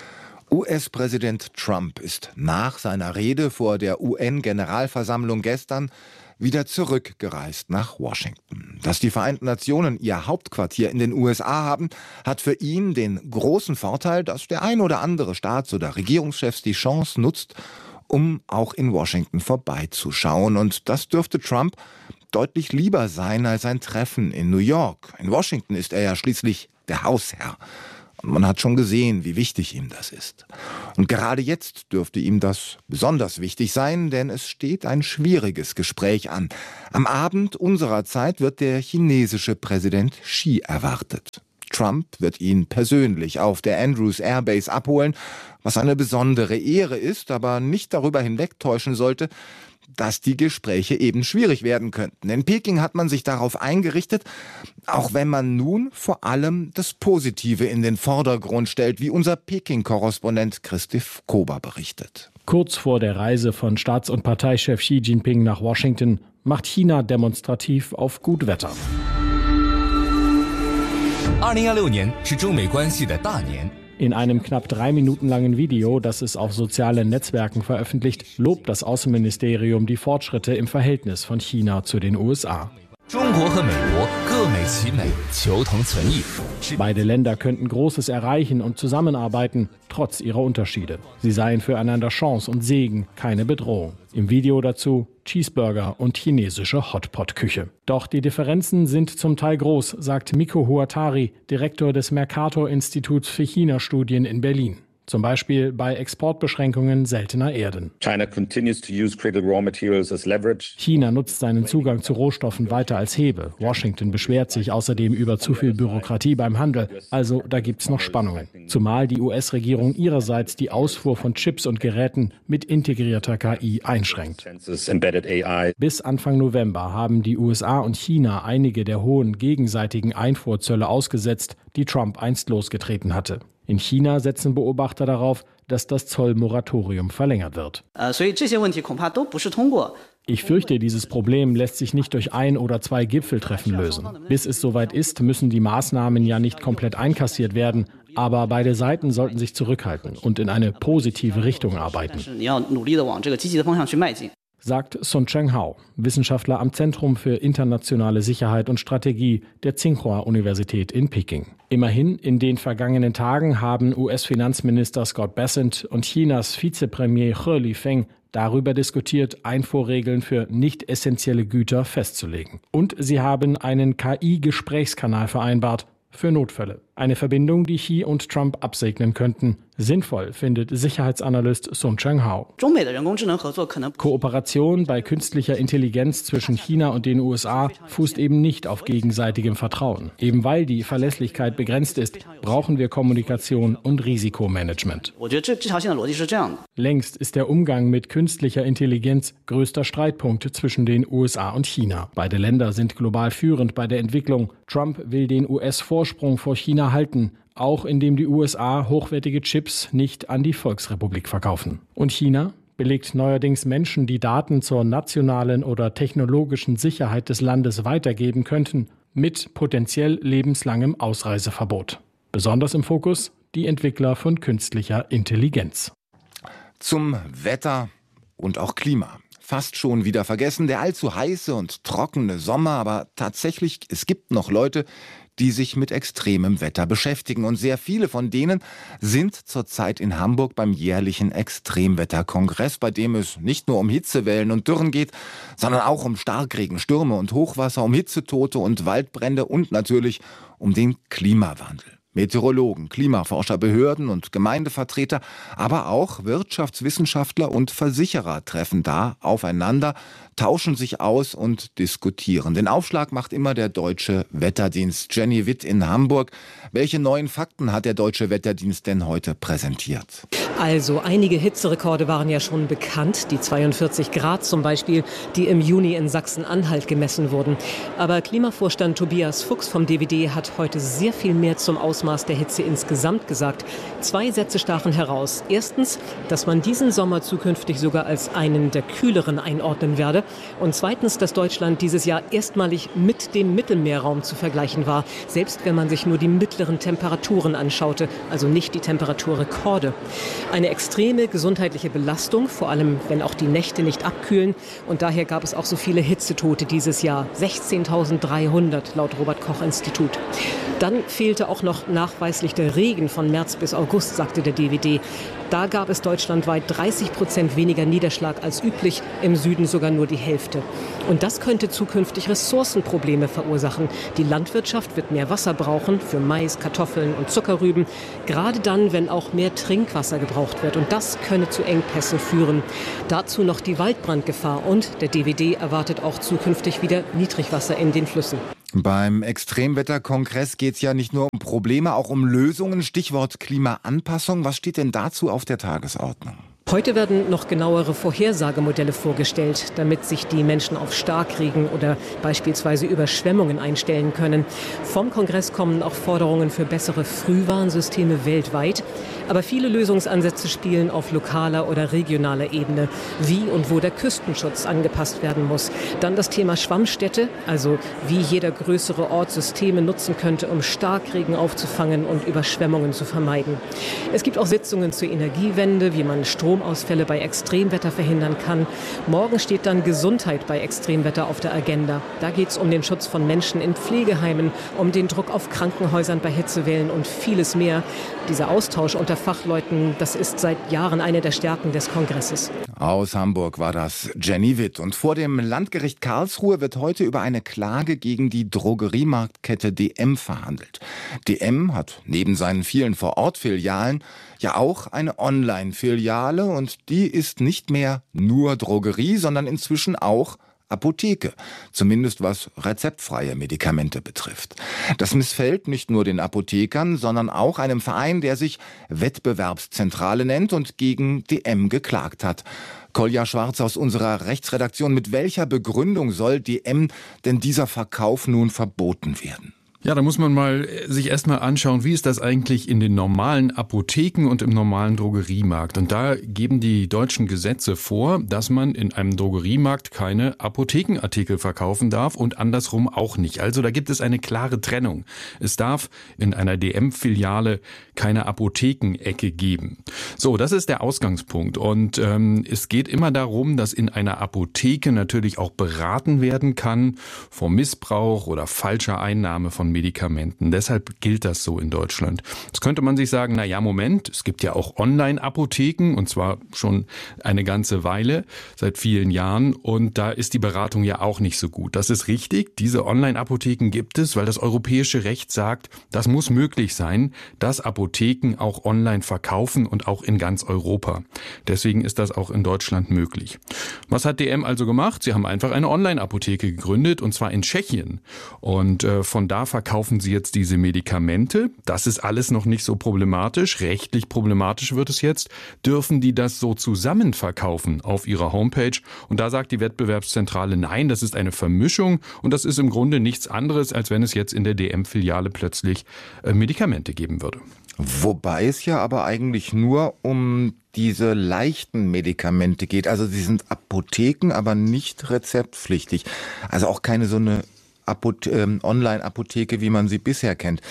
U S-Präsident Trump ist nach seiner Rede vor der U N-Generalversammlung gestern wieder zurückgereist nach Washington. Dass die Vereinten Nationen ihr Hauptquartier in den U S A haben, hat für ihn den großen Vorteil, dass der ein oder andere Staats- oder Regierungschef die Chance nutzt, um auch in Washington vorbeizuschauen. Und das dürfte Trump deutlich lieber sein als ein Treffen in New York. In Washington ist er ja schließlich der Hausherr. Und man hat schon gesehen, wie wichtig ihm das ist. Und gerade jetzt dürfte ihm das besonders wichtig sein, denn es steht ein schwieriges Gespräch an. Am Abend unserer Zeit wird der chinesische Präsident Xi erwartet. Trump wird ihn persönlich auf der Andrews Air Base abholen, was eine besondere Ehre ist, aber nicht darüber hinwegtäuschen sollte, dass die Gespräche eben schwierig werden könnten. In Peking hat man sich darauf eingerichtet, auch wenn man nun vor allem das Positive in den Vordergrund stellt, wie unser Peking-Korrespondent Christoph Kober berichtet. Kurz vor der Reise von Staats- und Parteichef Xi Jinping nach Washington macht China demonstrativ auf gut Wetter. In einem knapp drei Minuten langen Video, das es auf sozialen Netzwerken veröffentlicht, lobt das Außenministerium die Fortschritte im Verhältnis von China zu den U S A. Beide Länder könnten Großes erreichen und zusammenarbeiten, trotz ihrer Unterschiede. Sie seien füreinander Chance und Segen, keine Bedrohung. Im Video dazu Cheeseburger und chinesische Hotpot-Küche. Doch die Differenzen sind zum Teil groß, sagt Miko Huatari, Direktor des Mercator-Instituts für China-Studien in Berlin. Zum Beispiel bei Exportbeschränkungen seltener Erden. China nutzt seinen Zugang zu Rohstoffen weiter als Hebel. Washington beschwert sich außerdem über zu viel Bürokratie beim Handel. Also da gibt's noch Spannungen. Zumal die U S-Regierung ihrerseits die Ausfuhr von Chips und Geräten mit integrierter K I einschränkt. Bis Anfang November haben die U S A und China einige der hohen gegenseitigen Einfuhrzölle ausgesetzt, die Trump einst losgetreten hatte. In China setzen Beobachter darauf, dass das Zollmoratorium verlängert wird. Ich fürchte, dieses Problem lässt sich nicht durch ein oder zwei Gipfeltreffen lösen. Bis es soweit ist, müssen die Maßnahmen ja nicht komplett einkassiert werden, aber beide Seiten sollten sich zurückhalten und in eine positive Richtung arbeiten, sagt Sun Cheng-hao, Wissenschaftler am Zentrum für internationale Sicherheit und Strategie der Tsinghua-Universität in Peking. Immerhin, in den vergangenen Tagen haben U S-Finanzminister Scott Bessent und Chinas Vizepremier He Lifeng darüber diskutiert, Einfuhrregeln für nicht essentielle Güter festzulegen. Und sie haben einen K I-Gesprächskanal vereinbart für Notfälle. Eine Verbindung, die Xi und Trump absegnen könnten. Sinnvoll, findet Sicherheitsanalyst Sun Cheng-hao. Kooperation bei künstlicher Intelligenz zwischen China und den U S A fußt eben nicht auf gegenseitigem Vertrauen. Eben weil die Verlässlichkeit begrenzt ist, brauchen wir Kommunikation und Risikomanagement. Längst ist der Umgang mit künstlicher Intelligenz größter Streitpunkt zwischen den U S A und China. Beide Länder sind global führend bei der Entwicklung. Trump will den U S-Vorsprung vor China halten, auch indem die U S A hochwertige Chips nicht an die Volksrepublik verkaufen. Und China belegt neuerdings Menschen, die Daten zur nationalen oder technologischen Sicherheit des Landes weitergeben könnten, mit potenziell lebenslangem Ausreiseverbot. Besonders im Fokus die Entwickler von künstlicher Intelligenz. Zum Wetter und auch Klima. Fast schon wieder vergessen, der allzu heiße und trockene Sommer, aber tatsächlich, es gibt noch Leute, die sich mit extremem Wetter beschäftigen. Und sehr viele von denen sind zurzeit in Hamburg beim jährlichen Extremwetterkongress, bei dem es nicht nur um Hitzewellen und Dürren geht, sondern auch um Starkregen, Stürme und Hochwasser, um Hitzetote und Waldbrände und natürlich um den Klimawandel. Meteorologen, Klimaforscher, Behörden und Gemeindevertreter, aber auch Wirtschaftswissenschaftler und Versicherer treffen da aufeinander, tauschen sich aus und diskutieren. Den Aufschlag macht immer der Deutsche Wetterdienst. Jenny Witt in Hamburg. Welche neuen Fakten hat der Deutsche Wetterdienst denn heute präsentiert? Also einige Hitzerekorde waren ja schon bekannt, die zweiundvierzig Grad zum Beispiel, die im Juni in Sachsen-Anhalt gemessen wurden. Aber Klimavorstand Tobias Fuchs vom D W D hat heute sehr viel mehr zum Ausmaß der Hitze insgesamt gesagt. Zwei Sätze stachen heraus. Erstens, dass man diesen Sommer zukünftig sogar als einen der kühleren einordnen werde. Und zweitens, dass Deutschland dieses Jahr erstmalig mit dem Mittelmeerraum zu vergleichen war, selbst wenn man sich nur die mittleren Temperaturen anschaute, also nicht die Temperaturrekorde. Eine extreme gesundheitliche Belastung, vor allem wenn auch die Nächte nicht abkühlen. Und daher gab es auch so viele Hitzetote dieses Jahr. sechzehntausenddreihundert laut Robert-Koch-Institut. Dann fehlte auch noch nachweislich der Regen von März bis August, sagte der D W D. Da gab es deutschlandweit dreißig Prozent weniger Niederschlag als üblich, im Süden sogar nur die Hälfte. Und das könnte zukünftig Ressourcenprobleme verursachen. Die Landwirtschaft wird mehr Wasser brauchen für Mais, Kartoffeln und Zuckerrüben, gerade dann, wenn auch mehr Trinkwasser gebraucht wird. Und das könne zu Engpässen führen. Dazu noch die Waldbrandgefahr und der D W D erwartet auch zukünftig wieder Niedrigwasser in den Flüssen. Beim Extremwetterkongress geht es ja nicht nur um Probleme, auch um Lösungen. Stichwort Klimaanpassung. Was steht denn dazu auf der Tagesordnung? Heute werden noch genauere Vorhersagemodelle vorgestellt, damit sich die Menschen auf Starkregen oder beispielsweise Überschwemmungen einstellen können. Vom Kongress kommen auch Forderungen für bessere Frühwarnsysteme weltweit. Aber viele Lösungsansätze spielen auf lokaler oder regionaler Ebene, wie und wo der Küstenschutz angepasst werden muss. Dann das Thema Schwammstädte, also wie jeder größere Ort Systeme nutzen könnte, um Starkregen aufzufangen und Überschwemmungen zu vermeiden. Es gibt auch Sitzungen zur Energiewende, wie man Strom Stromausfälle bei Extremwetter verhindern kann. Morgen steht dann Gesundheit bei Extremwetter auf der Agenda. Da geht es um den Schutz von Menschen in Pflegeheimen, um den Druck auf Krankenhäusern bei Hitzewellen und vieles mehr. Dieser Austausch unter Fachleuten, das ist seit Jahren eine der Stärken des Kongresses. Aus Hamburg war das Jenny Witt. Und vor dem Landgericht Karlsruhe wird heute über eine Klage gegen die Drogeriemarktkette D M verhandelt. D M hat neben seinen vielen Vorortfilialen ja auch eine Online-Filiale und die ist nicht mehr nur Drogerie, sondern inzwischen auch Apotheke, zumindest was rezeptfreie Medikamente betrifft. Das missfällt nicht nur den Apothekern, sondern auch einem Verein, der sich Wettbewerbszentrale nennt und gegen D M geklagt hat. Kolja Schwarz aus unserer Rechtsredaktion, mit welcher Begründung soll D M denn dieser Verkauf nun verboten werden? Ja, da muss man mal sich erstmal anschauen, wie ist das eigentlich in den normalen Apotheken und im normalen Drogeriemarkt. Und da geben die deutschen Gesetze vor, dass man in einem Drogeriemarkt keine Apothekenartikel verkaufen darf und andersrum auch nicht. Also da gibt es eine klare Trennung. Es darf in einer D M-Filiale keine Apothekenecke geben. So, das ist der Ausgangspunkt. Und ähm, es geht immer darum, dass in einer Apotheke natürlich auch beraten werden kann vor Missbrauch oder falscher Einnahme von Medikamenten. Deshalb gilt das so in Deutschland. Jetzt könnte man sich sagen, na ja, Moment, es gibt ja auch Online-Apotheken und zwar schon eine ganze Weile, seit vielen Jahren und da ist die Beratung ja auch nicht so gut. Das ist richtig, diese Online-Apotheken gibt es, weil das europäische Recht sagt, das muss möglich sein, dass Apotheken auch online verkaufen und auch in ganz Europa. Deswegen ist das auch in Deutschland möglich. Was hat D M also gemacht? Sie haben einfach eine Online-Apotheke gegründet und zwar in Tschechien und äh, von da verkaufen sie jetzt diese Medikamente. Das ist alles noch nicht so problematisch. Rechtlich problematisch wird es jetzt. Dürfen die das so zusammen verkaufen auf ihrer Homepage? Und da sagt die Wettbewerbszentrale, nein, das ist eine Vermischung und das ist im Grunde nichts anderes, als wenn es jetzt in der D M-Filiale plötzlich äh, Medikamente geben würde. Wobei es ja aber eigentlich nur um diese leichten Medikamente geht. Also sie sind Apotheken, aber nicht rezeptpflichtig. Also auch keine so eine Apothe- äh, Online-Apotheke, wie man sie bisher kennt.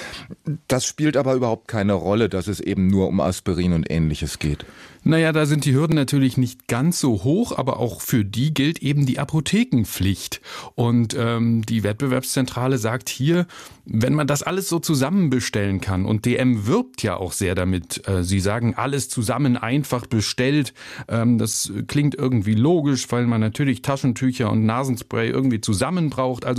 Das spielt aber überhaupt keine Rolle, dass es eben nur um Aspirin und Ähnliches geht. Naja, da sind die Hürden natürlich nicht ganz so hoch, aber auch für die gilt eben die Apothekenpflicht. Und ähm, die Wettbewerbszentrale sagt hier, wenn man das alles so zusammen bestellen kann, und D M wirbt ja auch sehr damit, äh, sie sagen, alles zusammen einfach bestellt, ähm, das klingt irgendwie logisch, weil man natürlich Taschentücher und Nasenspray irgendwie zusammen braucht, also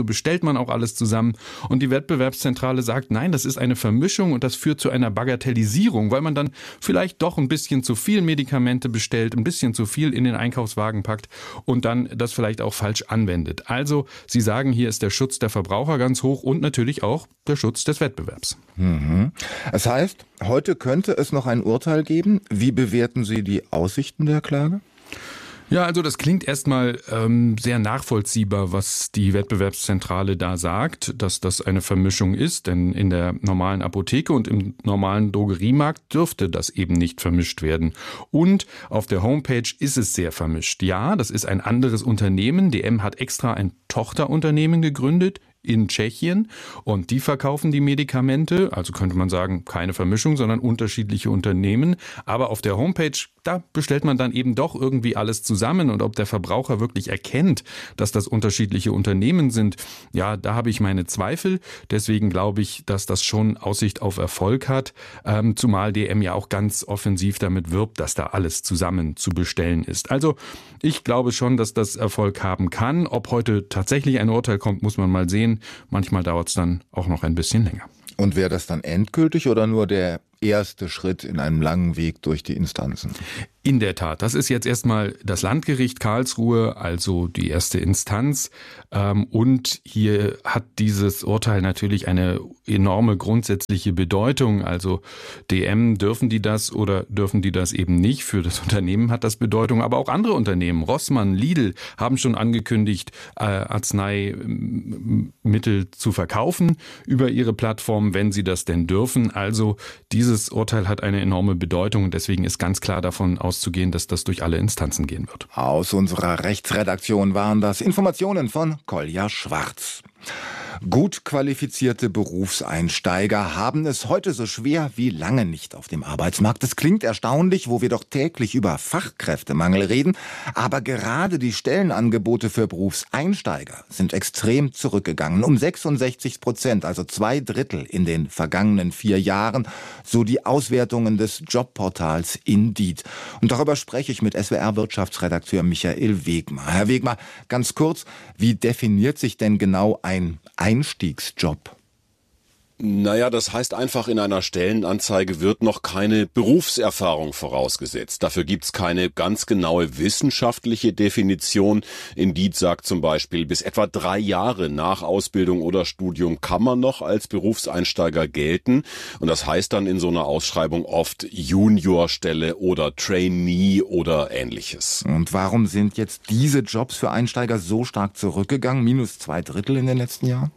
bestellt man auch alles zusammen. Und die Wettbewerbszentrale sagt, nein, das ist eine Vermischung und das führt zu einer Bagatellisierung, weil man dann vielleicht doch ein bisschen zu viel Medikamente bestellt, ein bisschen zu viel in den Einkaufswagen packt und dann das vielleicht auch falsch anwendet. Also, Sie sagen, hier ist der Schutz der Verbraucher ganz hoch und natürlich auch der Schutz des Wettbewerbs. Mhm. Das heißt, heute könnte es noch ein Urteil geben. Wie bewerten Sie die Aussichten der Klage? Ja, also das klingt erstmal ähm, sehr nachvollziehbar, was die Wettbewerbszentrale da sagt, dass das eine Vermischung ist, denn in der normalen Apotheke und im normalen Drogeriemarkt dürfte das eben nicht vermischt werden. Und auf der Homepage ist es sehr vermischt. Ja, das ist ein anderes Unternehmen. D M hat extra ein Tochterunternehmen gegründet in Tschechien und die verkaufen die Medikamente, also könnte man sagen, keine Vermischung, sondern unterschiedliche Unternehmen. Aber auf der Homepage, da bestellt man dann eben doch irgendwie alles zusammen und ob der Verbraucher wirklich erkennt, dass das unterschiedliche Unternehmen sind, ja, da habe ich meine Zweifel. Deswegen glaube ich, dass das schon Aussicht auf Erfolg hat, ähm, zumal D M ja auch ganz offensiv damit wirbt, dass da alles zusammen zu bestellen ist. Also ich glaube schon, dass das Erfolg haben kann. Ob heute tatsächlich ein Urteil kommt, muss man mal sehen. Manchmal dauert es dann auch noch ein bisschen länger. Und wäre das dann endgültig oder nur der erste Schritt in einem langen Weg durch die Instanzen? In der Tat, das ist jetzt erstmal das Landgericht Karlsruhe, also die erste Instanz. Und hier hat dieses Urteil natürlich eine enorme grundsätzliche Bedeutung. Also D M, dürfen die das oder dürfen die das eben nicht? Für das Unternehmen hat das Bedeutung. Aber auch andere Unternehmen, Rossmann, Lidl, haben schon angekündigt, Arzneimittel zu verkaufen über ihre Plattform, wenn sie das denn dürfen. Also dieses Urteil hat eine enorme Bedeutung und deswegen ist ganz klar davon auszugehen, dass das durch alle Instanzen gehen wird. Aus unserer Rechtsredaktion waren das Informationen von Kolja Schwarz. Gut qualifizierte Berufseinsteiger haben es heute so schwer wie lange nicht auf dem Arbeitsmarkt. Es klingt erstaunlich, wo wir doch täglich über Fachkräftemangel reden. Aber gerade die Stellenangebote für Berufseinsteiger sind extrem zurückgegangen. Um sechsundsechzig Prozent, also zwei Drittel in den vergangenen vier Jahren. So die Auswertungen des Jobportals Indeed. Und darüber spreche ich mit S W R-Wirtschaftsredakteur Michael Wegmar. Herr Wegmar, ganz kurz, wie definiert sich denn genau ein Einstiegsjob? Naja, das heißt einfach, in einer Stellenanzeige wird noch keine Berufserfahrung vorausgesetzt. Dafür gibt's keine ganz genaue wissenschaftliche Definition. Indeed sagt zum Beispiel, bis etwa drei Jahre nach Ausbildung oder Studium kann man noch als Berufseinsteiger gelten. Und das heißt dann in so einer Ausschreibung oft Juniorstelle oder Trainee oder Ähnliches. Und warum sind jetzt diese Jobs für Einsteiger so stark zurückgegangen? Minus zwei Drittel in den letzten Jahren?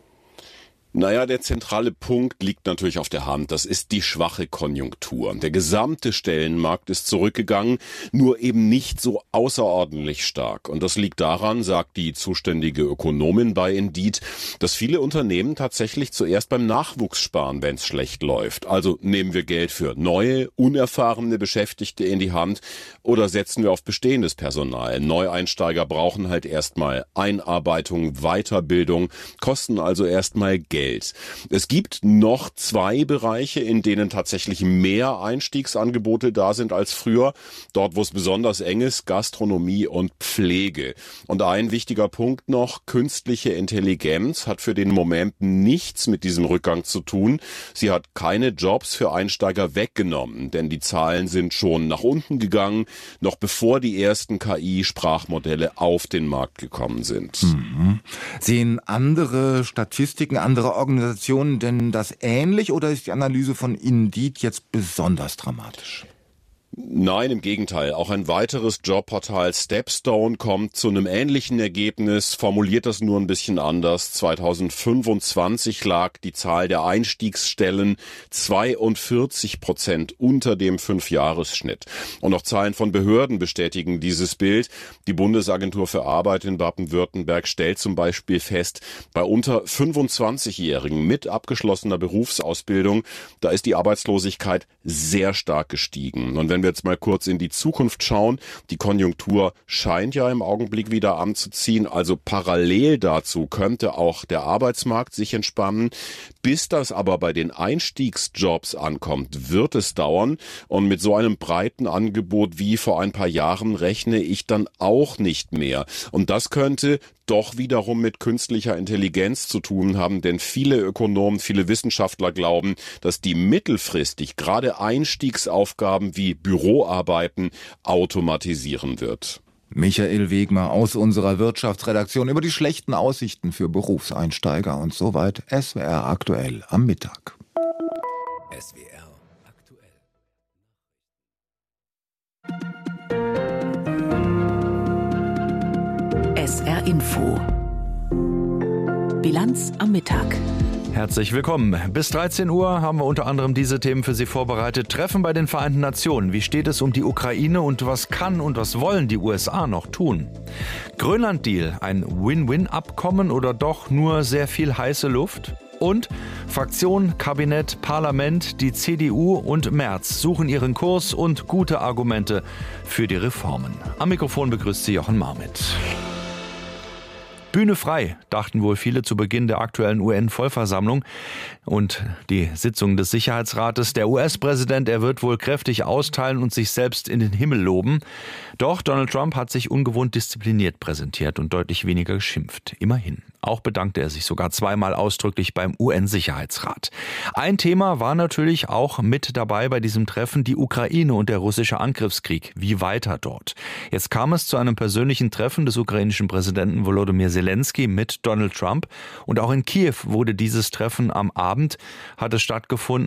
Naja, der zentrale Punkt liegt natürlich auf der Hand. Das ist die schwache Konjunktur. Der gesamte Stellenmarkt ist zurückgegangen, nur eben nicht so außerordentlich stark. Und das liegt daran, sagt die zuständige Ökonomin bei Indeed, dass viele Unternehmen tatsächlich zuerst beim Nachwuchs sparen, wenn es schlecht läuft. Also nehmen wir Geld für neue, unerfahrene Beschäftigte in die Hand oder setzen wir auf bestehendes Personal. Neueinsteiger brauchen halt erstmal Einarbeitung, Weiterbildung, kosten also erstmal Geld. Geld. Es gibt noch zwei Bereiche, in denen tatsächlich mehr Einstiegsangebote da sind als früher. Dort, wo es besonders eng ist, Gastronomie und Pflege. Und ein wichtiger Punkt noch, künstliche Intelligenz hat für den Moment nichts mit diesem Rückgang zu tun. Sie hat keine Jobs für Einsteiger weggenommen, denn die Zahlen sind schon nach unten gegangen, noch bevor die ersten K I-Sprachmodelle auf den Markt gekommen sind. Mhm. Sehen andere Statistiken, andere Organisationen denn das ähnlich oder ist die Analyse von Indeed jetzt besonders dramatisch? Nein, im Gegenteil. Auch ein weiteres Jobportal Stepstone kommt zu einem ähnlichen Ergebnis, formuliert das nur ein bisschen anders. zweitausendfünfundzwanzig lag die Zahl der Einstiegsstellen zweiundvierzig Prozent unter dem Fünfjahresschnitt. Und auch Zahlen von Behörden bestätigen dieses Bild. Die Bundesagentur für Arbeit in Baden-Württemberg stellt zum Beispiel fest, bei unter fünfundzwanzigjährigen mit abgeschlossener Berufsausbildung, da ist die Arbeitslosigkeit sehr stark gestiegen. Und wenn wir wir jetzt mal kurz in die Zukunft schauen. Die Konjunktur scheint ja im Augenblick wieder anzuziehen. Also parallel dazu könnte auch der Arbeitsmarkt sich entspannen. Bis das aber bei den Einstiegsjobs ankommt, wird es dauern. Und mit so einem breiten Angebot wie vor ein paar Jahren rechne ich dann auch nicht mehr. Und das könnte doch wiederum mit künstlicher Intelligenz zu tun haben, denn viele Ökonomen, viele Wissenschaftler glauben, dass die mittelfristig gerade Einstiegsaufgaben wie Büroarbeiten automatisieren wird. Michael Wegmer aus unserer Wirtschaftsredaktion über die schlechten Aussichten für Berufseinsteiger und soweit S W R aktuell am Mittag. S W R aktuell. S R Info. Bilanz am Mittag. Herzlich willkommen. Bis dreizehn Uhr haben wir unter anderem diese Themen für Sie vorbereitet. Treffen bei den Vereinten Nationen. Wie steht es um die Ukraine und was kann und was wollen die U S A noch tun? Grönland-Deal, ein Win-Win-Abkommen oder doch nur sehr viel heiße Luft? Und Fraktion, Kabinett, Parlament, die C D U und Merz suchen ihren Kurs und gute Argumente für die Reformen. Am Mikrofon begrüßt Sie Jochen Marmit. Bühne frei, dachten wohl viele zu Beginn der aktuellen U N-Vollversammlung und die Sitzung des Sicherheitsrates. Der U S-Präsident, er wird wohl kräftig austeilen und sich selbst in den Himmel loben. Doch Donald Trump hat sich ungewohnt diszipliniert präsentiert und deutlich weniger geschimpft. Immerhin. Auch bedankte er sich sogar zweimal ausdrücklich beim U N-Sicherheitsrat. Ein Thema war natürlich auch mit dabei bei diesem Treffen, die Ukraine und der russische Angriffskrieg. Wie weiter dort? Jetzt kam es zu einem persönlichen Treffen des ukrainischen Präsidenten Volodymyr Zelensky mit Donald Trump. Und auch in Kiew wurde dieses Treffen am Abend, hat es stattgefunden.